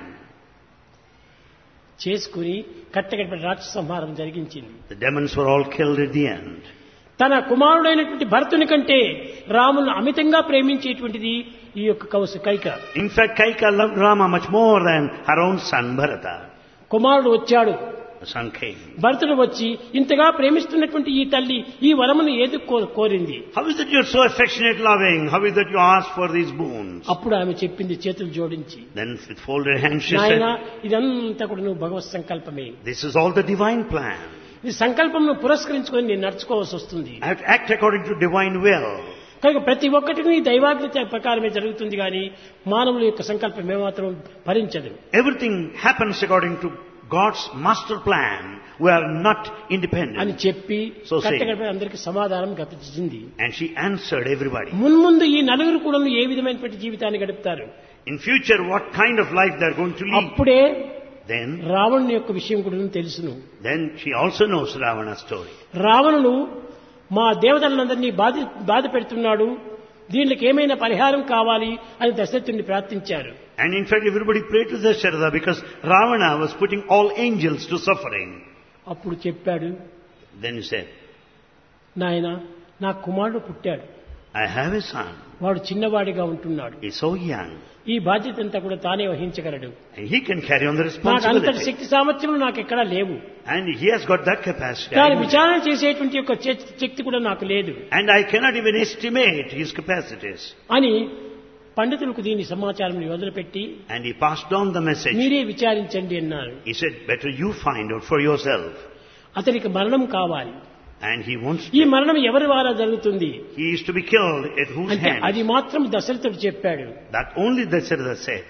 [SPEAKER 1] చేసుకుని కట్టకట్టిన రాక్షస సంహారం జరిగించింది.
[SPEAKER 2] The demons were all killed at the end.
[SPEAKER 1] తన కుమారుడైనటువంటి భరతుని కంటే రామును అమితంగా ప్రేమించేటువంటిది ఈ యొక్క కౌసు Kaika.
[SPEAKER 2] In fact, Kaika loved Rama much more than her own son Bharata.
[SPEAKER 1] కుమారుడు వచ్చాడు,
[SPEAKER 2] The son came.
[SPEAKER 1] భరతుడు వచ్చి ఇంతగా ప్రేమిస్తున్నటువంటి ఈ తల్లి ఈ వరమును ఏది కో- కోరింది.
[SPEAKER 2] How is it you're so affectionate, loving? How is it you ask for these boons?
[SPEAKER 1] అప్పుడు ఆమె చెప్పింది చేతులు జోడించి,
[SPEAKER 2] Then with folded hands she
[SPEAKER 1] నాయన
[SPEAKER 2] said,
[SPEAKER 1] ఇదంతా కూడా నువ్వు భగవత్ సంకల్పమే,
[SPEAKER 2] this is all the divine plan.
[SPEAKER 1] ఈ సంకల్పం నువ్వు పురస్కరించుకొని నేను నడుచుకోవాల్సి వస్తుంది.
[SPEAKER 2] I have to act according to divine will.
[SPEAKER 1] కనుక ప్రతి ఒక్కటిని దైవాజ్ఞ ప్రకారమే జరుగుతుంది కానీ మానవుల యొక్క సంకల్పం ఏమాత్రం భరించదు.
[SPEAKER 2] Everything happens according to God's master plan. We are not
[SPEAKER 1] అని
[SPEAKER 2] independent.
[SPEAKER 1] చెప్పి
[SPEAKER 2] So say.
[SPEAKER 1] కట్టకడపై అందరికి సమాధానం గతించింది.
[SPEAKER 2] And she answered everybody.
[SPEAKER 1] మున్ముందు ఈ నలుగురు కూడా ఏ విధమైనటువంటి జీవితాన్ని గడుపుతారు.
[SPEAKER 2] In future, what kind of life they are going to lead.
[SPEAKER 1] అప్పుడే
[SPEAKER 2] Then,
[SPEAKER 1] రావణుని యొక్క విషయం కూడా తెలుసును.
[SPEAKER 2] then she also knows Ravana's story.
[SPEAKER 1] రావణుడు మా దేవతలందరినీ బాధ బాధ పెడుతున్నాడు, దీనికి ఏమైనా పరిహారం కావాలి అని దశరథుడిని ప్రార్థించారు.
[SPEAKER 2] And in fact, everybody prayed to Dasharatha because Ravana was putting all angels to suffering.
[SPEAKER 1] అప్పుడు చెప్పాడు,
[SPEAKER 2] Then he said,
[SPEAKER 1] నాయన నా కుమారుడు పుట్టాడు,
[SPEAKER 2] I have a son.
[SPEAKER 1] వాడు చిన్నవాడిగా ఉంటున్నాడు,
[SPEAKER 2] He's so young.
[SPEAKER 1] ఈ బాధ్యత అంతా కూడా తానే వహించగలడు,
[SPEAKER 2] And he can carry on the
[SPEAKER 1] నాకు అంతటి
[SPEAKER 2] responsibility.
[SPEAKER 1] శక్తి సామర్థ్యములు నాకు ఎక్కడా లేవు,
[SPEAKER 2] And he has got that capacity.
[SPEAKER 1] కానీ
[SPEAKER 2] I know.
[SPEAKER 1] విచారణ చేసేటువంటి యొక్క చే- శక్తి కూడా నాకు లేదు
[SPEAKER 2] And I cannot even estimate his capacities.
[SPEAKER 1] అని పండితులకు దీని సమాచారం వదిలిపెట్టి
[SPEAKER 2] And he passed on the message.
[SPEAKER 1] మీరే విచారించండి అన్నారు.
[SPEAKER 2] He said, better you find out for yourself.
[SPEAKER 1] అతనికి మరణం కావాలి,
[SPEAKER 2] And he wants
[SPEAKER 1] ఈ
[SPEAKER 2] to.
[SPEAKER 1] మరణం ఎవరి ద్వారా జరుగుతుంది
[SPEAKER 2] He is to be killed at whose
[SPEAKER 1] అంటే అది
[SPEAKER 2] hand?
[SPEAKER 1] మాత్రం దశరథుడు చెప్పాడు.
[SPEAKER 2] That only Dasharatha said.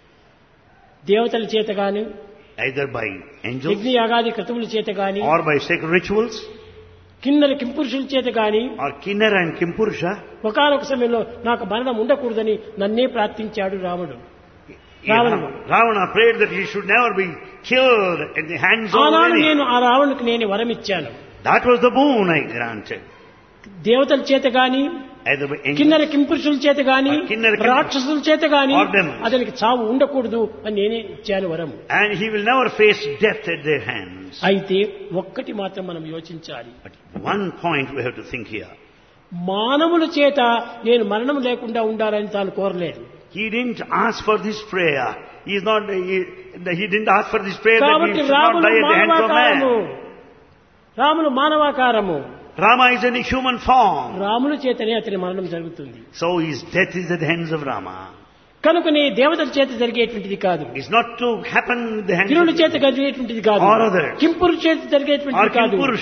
[SPEAKER 1] దేవతల చేత గాని
[SPEAKER 2] Either by angels
[SPEAKER 1] యజ్ఞయాగాది క్రతువుల చేత గాని
[SPEAKER 2] or by sacred rituals
[SPEAKER 1] కిన్నర కింపురుషుల చేత గాని
[SPEAKER 2] or Kinnara and Kimpurusha.
[SPEAKER 1] ఒకనొక సమయంలో నాకు మరణం ఉండకూడదని నన్నే ప్రార్థించాడు రాముడు.
[SPEAKER 2] Ravana,
[SPEAKER 1] రావణుడు
[SPEAKER 2] Ravana prayed that he should never be killed at the hands of
[SPEAKER 1] ఆనాడు
[SPEAKER 2] any.
[SPEAKER 1] నేను ఆ రావణునికి నేను వరం ఇచ్చాను.
[SPEAKER 2] That was the boon I granted.
[SPEAKER 1] దేవతల చేత గాని
[SPEAKER 2] Either by angels
[SPEAKER 1] కిన్నర కింపురుషుల చేత గాని
[SPEAKER 2] ఆ కిన్నర కింపురుషుల
[SPEAKER 1] రాక్షసుల చేత గాని
[SPEAKER 2] or demons.
[SPEAKER 1] అతనికి చావు ఉండకూడదు అని నేనే ఇచ్చాను వరం.
[SPEAKER 2] and he will never face death at their hands.
[SPEAKER 1] అయితే ఒక్కటి మాత్రం మనం యోచించాలి,
[SPEAKER 2] But one point we have to think here.
[SPEAKER 1] మానవుల చేత నేను మరణం లేకుండా ఉండాలని తాను కోరలేదు.
[SPEAKER 2] He didn't ask for this prayer. He is not. He, he didn't ask for this prayer that he
[SPEAKER 1] కాబట్టి
[SPEAKER 2] should not
[SPEAKER 1] రాముడు
[SPEAKER 2] die at the hands of
[SPEAKER 1] మానవాకారము,
[SPEAKER 2] man.
[SPEAKER 1] రాముడు మానవాకారము,
[SPEAKER 2] Rama is in a human form,
[SPEAKER 1] రాముల చేతనే అతని మరణం జరుగుతుంది.
[SPEAKER 2] so his death is at the hands of Rama.
[SPEAKER 1] కనుకనే దేవతల చేత జరిగేటువంటిది కాదు,
[SPEAKER 2] It's not to happen at the hands
[SPEAKER 1] కిరుల
[SPEAKER 2] of
[SPEAKER 1] చేత జరిగేటువంటిది కాదు,
[SPEAKER 2] Or others.
[SPEAKER 1] కింపురు చేత
[SPEAKER 2] or
[SPEAKER 1] జరిగేటువంటిది కాదు,
[SPEAKER 2] Kimpurusha.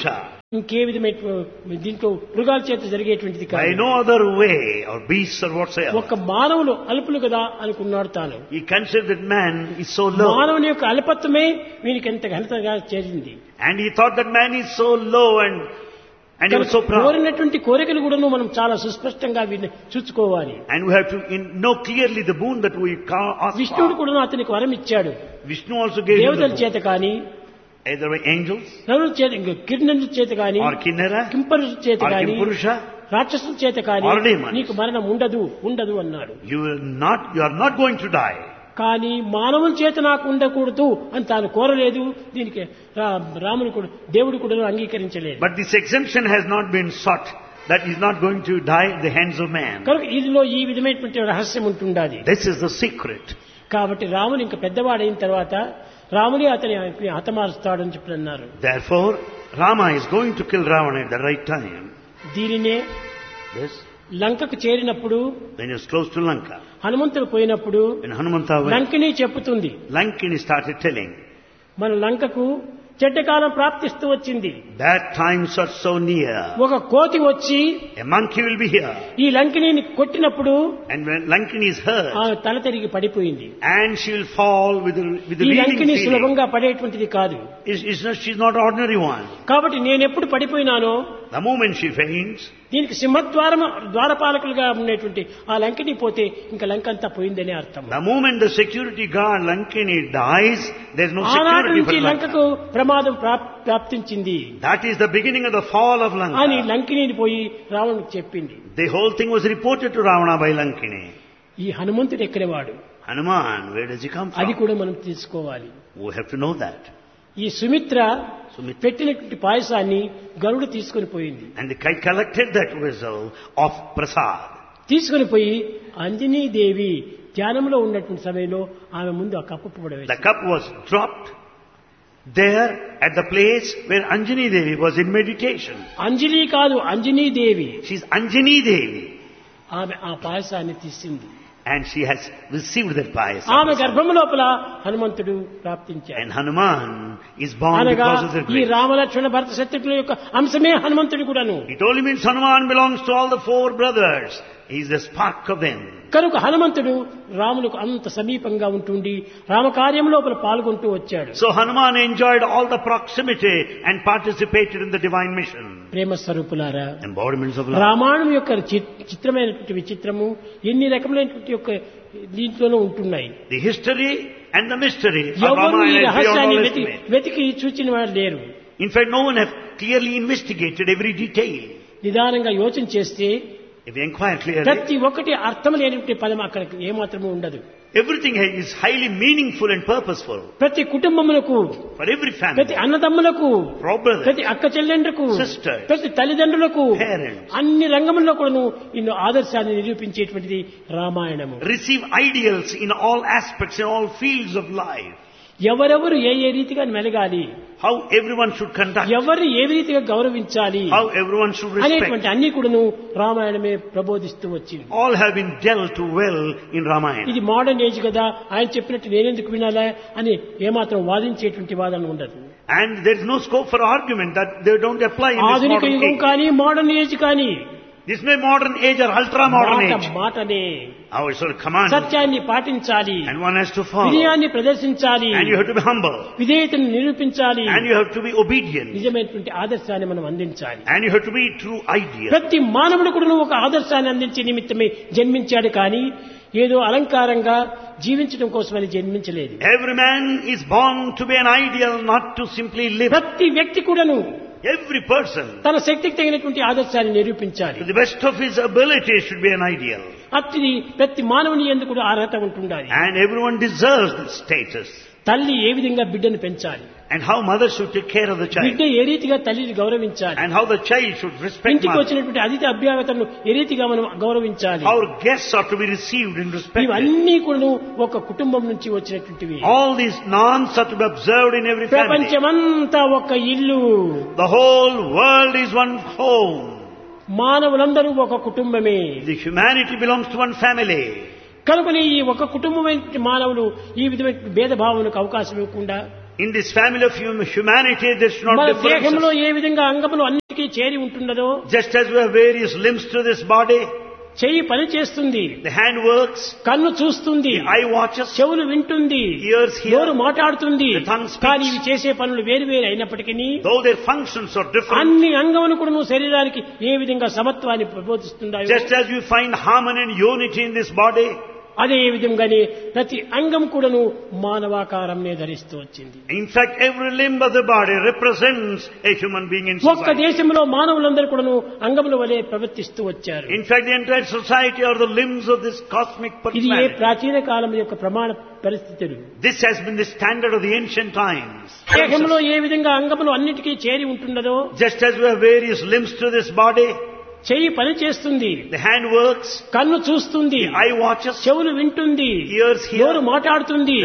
[SPEAKER 1] ఇంకే విధమైన దీంట్లో మృగాల చేత జరిగేటువంటిది
[SPEAKER 2] by
[SPEAKER 1] కాదు.
[SPEAKER 2] no other way, or beasts or whatsoever.
[SPEAKER 1] ఒక మానవులు అల్పులు కదా అనుకున్నాడు తాను.
[SPEAKER 2] He considered that man is so low.
[SPEAKER 1] మానవుని యొక్క అల్పత్వమే వీనికి ఎంత ఘనతగా చేరింది.
[SPEAKER 2] And he thought that man is so low and and he was so proud.
[SPEAKER 1] కోరినటువంటి కోరికలు కూడాను మనం చాలా సుస్పష్టంగా వీటిని చూసుకోవాలి.
[SPEAKER 2] And we have to in, know clearly the boon that we ca- ask
[SPEAKER 1] విష్ణువుడు
[SPEAKER 2] for.
[SPEAKER 1] కూడా అతనికి వరం ఇచ్చాడు.
[SPEAKER 2] Vishnu also gave him
[SPEAKER 1] దేవతల
[SPEAKER 2] the boon.
[SPEAKER 1] చేత కానీ,
[SPEAKER 2] Either by angels
[SPEAKER 1] నరుల చేత, కిరణుల చేత కానీ,
[SPEAKER 2] or Kinnara
[SPEAKER 1] కింపరుల చేత
[SPEAKER 2] or
[SPEAKER 1] కానీ,
[SPEAKER 2] Kimpurusha.
[SPEAKER 1] రాక్షసుల చేత కానీ
[SPEAKER 2] Or demons.
[SPEAKER 1] నీకు మరణం ఉండదు ఉండదు అన్నాడు.
[SPEAKER 2] You will not, you are not going to die.
[SPEAKER 1] కానీ మానవుల చేత నాకు ఉండకూడదు అని తాను కోరలేదు. దీనికి రా- రాముని కూడా దేవుడు కూడా అంగీకరించలేదు.
[SPEAKER 2] But this exemption has not been sought. That is not going to die at the hands of man.
[SPEAKER 1] కనుక ఇదిలో ఈ విధమైనటువంటి రహస్యం ఉంటుండాలి.
[SPEAKER 2] This is the secret.
[SPEAKER 1] కాబట్టి రాముని ఇంకా పెద్దవాడైన తర్వాత రాముని అతని హతమారుస్తాడని చెప్పి అన్నారు.
[SPEAKER 2] Therefore, Rama is going to kill Ravana at the right time.
[SPEAKER 1] దీనినే
[SPEAKER 2] Yes.
[SPEAKER 1] లంకకు చేరినప్పుడు
[SPEAKER 2] When he was close to Lanka,
[SPEAKER 1] హనుమంతుడు పోయినప్పుడు
[SPEAKER 2] when Hanumanta went,
[SPEAKER 1] Lankini చెప్పుతుంది,
[SPEAKER 2] Lankini started telling,
[SPEAKER 1] మన లంకకు చెడ్డకాలం ప్రాప్తిస్తూ వచ్చింది.
[SPEAKER 2] bad times are so near.
[SPEAKER 1] ఒక కోతి వచ్చి
[SPEAKER 2] A monkey will be here.
[SPEAKER 1] ఈ లంకిని కొట్టినప్పుడు
[SPEAKER 2] And when Lankini is hurt,
[SPEAKER 1] ఆమె తల తిరిగి పడిపోయింది.
[SPEAKER 2] and she will fall with a, with a
[SPEAKER 1] ఈ
[SPEAKER 2] reeling
[SPEAKER 1] లంకిని
[SPEAKER 2] feeling.
[SPEAKER 1] సులభంగా పడేటువంటిది కాదు.
[SPEAKER 2] Is- is not- She's not ordinary one.
[SPEAKER 1] కాబట్టి నేను ఎప్పుడు పడిపోయినానో
[SPEAKER 2] The moment she faints,
[SPEAKER 1] దీనికి సింహద్వారం ద్వారపాలకులుగా ఉండేటువంటి ఆ లంకిని పోతే ఇంకా లంక అంతా పోయిందనే అర్థం.
[SPEAKER 2] the moment the security guard Lankini dies, there's no
[SPEAKER 1] ఆనాటి
[SPEAKER 2] security
[SPEAKER 1] నుంచి
[SPEAKER 2] for Lanka.
[SPEAKER 1] లంకకు ప్రమాదం ప్రాప్- ప్రాప్తించింది
[SPEAKER 2] That is the beginning of the fall of
[SPEAKER 1] అని
[SPEAKER 2] Lanka.
[SPEAKER 1] లంకిని పోయి రావణునికి చెప్పింది.
[SPEAKER 2] The whole thing was reported to Ravana by Lankini.
[SPEAKER 1] ఈ హనుమంతుడు ఎక్కడవాడు,
[SPEAKER 2] Hanuman, where does he come
[SPEAKER 1] అది
[SPEAKER 2] from?
[SPEAKER 1] కూడా మనం తెలుసుకోవాలి.
[SPEAKER 2] We have to know that.
[SPEAKER 1] ఈ సుమిత్ర
[SPEAKER 2] Sumitra.
[SPEAKER 1] పెట్టినటువంటి పాయసాన్ని గరుడు తీసుకొని పోయింది.
[SPEAKER 2] And the kite collected that vessel of prasad.
[SPEAKER 1] తీసుకొని పోయి అంజనీ దేవి ధ్యానంలో ఉన్నటువంటి సమయంలో ఆమె ముందు ఆ cup పడవేసి
[SPEAKER 2] The cup was dropped there at the place where Anjani Devi was in meditation.
[SPEAKER 1] అంజలి కాదు అంజనీ దేవి
[SPEAKER 2] She's Anjani Devi.
[SPEAKER 1] ఆమె ఆ పాయసాన్ని తీసింది.
[SPEAKER 2] And she has received that payasam.
[SPEAKER 1] ఆమె గర్భం లోపల హనుమంతుడు ప్రాప్తించాడు.
[SPEAKER 2] And Hanuman is born
[SPEAKER 1] అనగా
[SPEAKER 2] because of that
[SPEAKER 1] ఈ
[SPEAKER 2] grace.
[SPEAKER 1] రామలక్ష్మణ భరత శత్రుఘ్నుల యొక్క అంశమే హనుమంతుడు కూడాను.
[SPEAKER 2] It only means Hanuman belongs to all the four brothers. He is the spark of them.
[SPEAKER 1] కనుక హనుమంతుడు రాములకు అంత సమీపంగా ఉంటుండి రామకార్యం లోపల పాల్గొంటూ వచ్చాడు.
[SPEAKER 2] So Hanuman enjoyed all the proximity and participated in the divine mission.
[SPEAKER 1] ప్రేమ స్వరూపులారా,
[SPEAKER 2] Embodiments of love.
[SPEAKER 1] రామాయణం యొక్క చి- చిత్రమైనటువంటి విచిత్రము ఎన్ని రకములైనటువంటి యొక్క దీంట్లోనూ ఉంటున్నాయి.
[SPEAKER 2] The history and the mystery of
[SPEAKER 1] ఎవరు ఈ
[SPEAKER 2] Ramayana is beyond
[SPEAKER 1] రహస్యాన్ని
[SPEAKER 2] all
[SPEAKER 1] వెతికి
[SPEAKER 2] estimate.
[SPEAKER 1] వెతికి చూచిన వారు లేరు.
[SPEAKER 2] In fact, no one has clearly investigated every detail.
[SPEAKER 1] నిదానంగా యోచన చేస్తే
[SPEAKER 2] If you inquire clearly,
[SPEAKER 1] ప్రతి ఒక్కటి అర్థం లేనటువంటి పదం అక్కడ ఏమాత్రము ఉండదు.
[SPEAKER 2] everything is highly meaningful and purposeful
[SPEAKER 1] ప్రతి కుటుంబములకు,
[SPEAKER 2] for every family,
[SPEAKER 1] ప్రతి అన్నదమ్ములకు,
[SPEAKER 2] for brothers,
[SPEAKER 1] ప్రతి అక్క చెల్లెండ్రకు,
[SPEAKER 2] Sisters,
[SPEAKER 1] ప్రతి తల్లిదండ్రులకు,
[SPEAKER 2] parents.
[SPEAKER 1] అన్ని రంగముల్లో కూడాను ఇన్ని ఆదర్శాన్ని నిరూపించేటువంటిది రామాయణము.
[SPEAKER 2] receive ideals in all aspects, in all fields of life.
[SPEAKER 1] ఎవరెవరు ఏ ఏ రీతిగా మెలగాలి,
[SPEAKER 2] How everyone should conduct,
[SPEAKER 1] ఎవరిని ఏ రీతిగా గౌరవించాలి
[SPEAKER 2] how everyone should respect.
[SPEAKER 1] అనేటువంటి అన్ని కూడాను రామాయణమే ప్రబోధిస్తూ వచ్చింది.
[SPEAKER 2] All have been dealt well in Ramayana.
[SPEAKER 1] ఇది మోడర్న్ ఏజ్ కదా, ఆయన చెప్పినట్టు నేనెందుకు వినాలా అని ఏమాత్రం వాదించేటువంటి వాదన ఉండదు.
[SPEAKER 2] And there is no scope for argument that they don't apply in this
[SPEAKER 1] ఆధునిక
[SPEAKER 2] modern
[SPEAKER 1] యుగం
[SPEAKER 2] age.
[SPEAKER 1] కానీ మోడర్న్ ఏజ్ కానీ
[SPEAKER 2] This may modern age or ultra modern
[SPEAKER 1] మాట
[SPEAKER 2] age.
[SPEAKER 1] మాటనే
[SPEAKER 2] Our sort of command.
[SPEAKER 1] సత్యాన్ని పాటించాలి,
[SPEAKER 2] And one has to follow.
[SPEAKER 1] వినయాన్ని ప్రదర్శించాలి,
[SPEAKER 2] And you have to be humble.
[SPEAKER 1] విధేయతను నిరూపించాలి,
[SPEAKER 2] And you have to be obedient.
[SPEAKER 1] నిజమైనటువంటి ఆదర్శాన్ని మనం అందించాలి.
[SPEAKER 2] And you have to be true ideal.
[SPEAKER 1] ప్రతి మానవుడు కూడా ఒక ఆదర్శాన్ని అందించే నిమిత్తమే జన్మించాడు కానీ ఏదో అలంకారంగా జీవించడం కోసమని జన్మించలేదు.
[SPEAKER 2] Every man is born to be an ideal, not to simply live.
[SPEAKER 1] ప్రతి వ్యక్తి కూడాను
[SPEAKER 2] Every person,
[SPEAKER 1] తన శక్తికి తగినటువంటి ఆదర్శాన్ని నిరూపించాలి.
[SPEAKER 2] to the best of his ability, should be an ideal.
[SPEAKER 1] అట్టిది ప్రతి మానవుని యందు కూడా అర్హత ఉంటుండాలి.
[SPEAKER 2] And everyone deserves this status.
[SPEAKER 1] తల్లి ఏ విధంగా బిడ్డను పెంచాలి,
[SPEAKER 2] And how mother should take care of the
[SPEAKER 1] బిడ్డ
[SPEAKER 2] child.
[SPEAKER 1] ఏ రీతిగా తల్లిని గౌరవించాలి,
[SPEAKER 2] And how the child should respect
[SPEAKER 1] ఇంటికి
[SPEAKER 2] mother.
[SPEAKER 1] వచ్చినటువంటి అతిథి అభ్యాగతను ఏ రీతిగా మనం గౌరవించాలి.
[SPEAKER 2] How guests are to be received and respected.
[SPEAKER 1] ఇవన్నీ కూడా ఒక కుటుంబం నుంచి వచ్చినటువంటివి.
[SPEAKER 2] All these norms are to be observed in every family.
[SPEAKER 1] ప్రపంచమంతా ఒక ఇల్లు,
[SPEAKER 2] The whole world is one home.
[SPEAKER 1] మానవులందరూ ఒక కుటుంబమే.
[SPEAKER 2] The humanity belongs to one family.
[SPEAKER 1] కనుకనే ఈ ఒక కుటుంబమైన మానవులు ఈ విధమైన భేదభావనకు అవకాశం ఇవ్వకుండా
[SPEAKER 2] In this family of hum- humanity, there should
[SPEAKER 1] మన
[SPEAKER 2] not be differences.
[SPEAKER 1] దేహంలో ఏ విధంగా అంగములు అన్ని చేరి ఉంటున్నదో,
[SPEAKER 2] just as we have various limbs to this body,
[SPEAKER 1] చెయ్యి పని చేస్తుంది,
[SPEAKER 2] the hand works,
[SPEAKER 1] కన్ను చూస్తుంది,
[SPEAKER 2] the eye watches,
[SPEAKER 1] చెవులు వింటుంది,
[SPEAKER 2] ears hear,
[SPEAKER 1] నోరు మాట్లాడుతుంది.
[SPEAKER 2] the tongue speaks.
[SPEAKER 1] కానీ ఇవి చేసే పనులు వేరు వేరు అయినప్పటికీ
[SPEAKER 2] though their functions are different,
[SPEAKER 1] అన్ని అంగములు కూడా నువ్వు శరీరానికి ఏ విధంగా సమత్వాన్ని ప్రబోధిస్తున్నాయో,
[SPEAKER 2] just as you find harmony and unity in this body,
[SPEAKER 1] అదే విధంగానే ప్రతి అంగం కూడాను మానవాకారంనే ధరిస్తూ వచ్చింది.
[SPEAKER 2] in fact every limb of the body represents a human being in
[SPEAKER 1] ఒక్క
[SPEAKER 2] society.
[SPEAKER 1] దేశంలో మానవులందరూ కూడాను అంగముల వలె ప్రవర్తిస్తూ వచ్చారు.
[SPEAKER 2] In fact the entire society are the limbs of this cosmic
[SPEAKER 1] ఇది ఏ
[SPEAKER 2] personality.
[SPEAKER 1] ప్రాచీన కాలం యొక్క ప్రమాణ పరిస్థితులు.
[SPEAKER 2] This has been the standard of the ancient times.
[SPEAKER 1] దేహంలో ఏ విధంగా అంగములు అన్నిటికీ చేరి ఉంటున్నదో,
[SPEAKER 2] Just as we have various limbs to this body,
[SPEAKER 1] చెయ్యి పని చేస్తుంది,
[SPEAKER 2] the hand works,
[SPEAKER 1] కన్ను చూస్తుంది,
[SPEAKER 2] the eye watches,
[SPEAKER 1] చెవులు వింటుంది,
[SPEAKER 2] ears hear,
[SPEAKER 1] నోరు మాట్లాడుతుంది.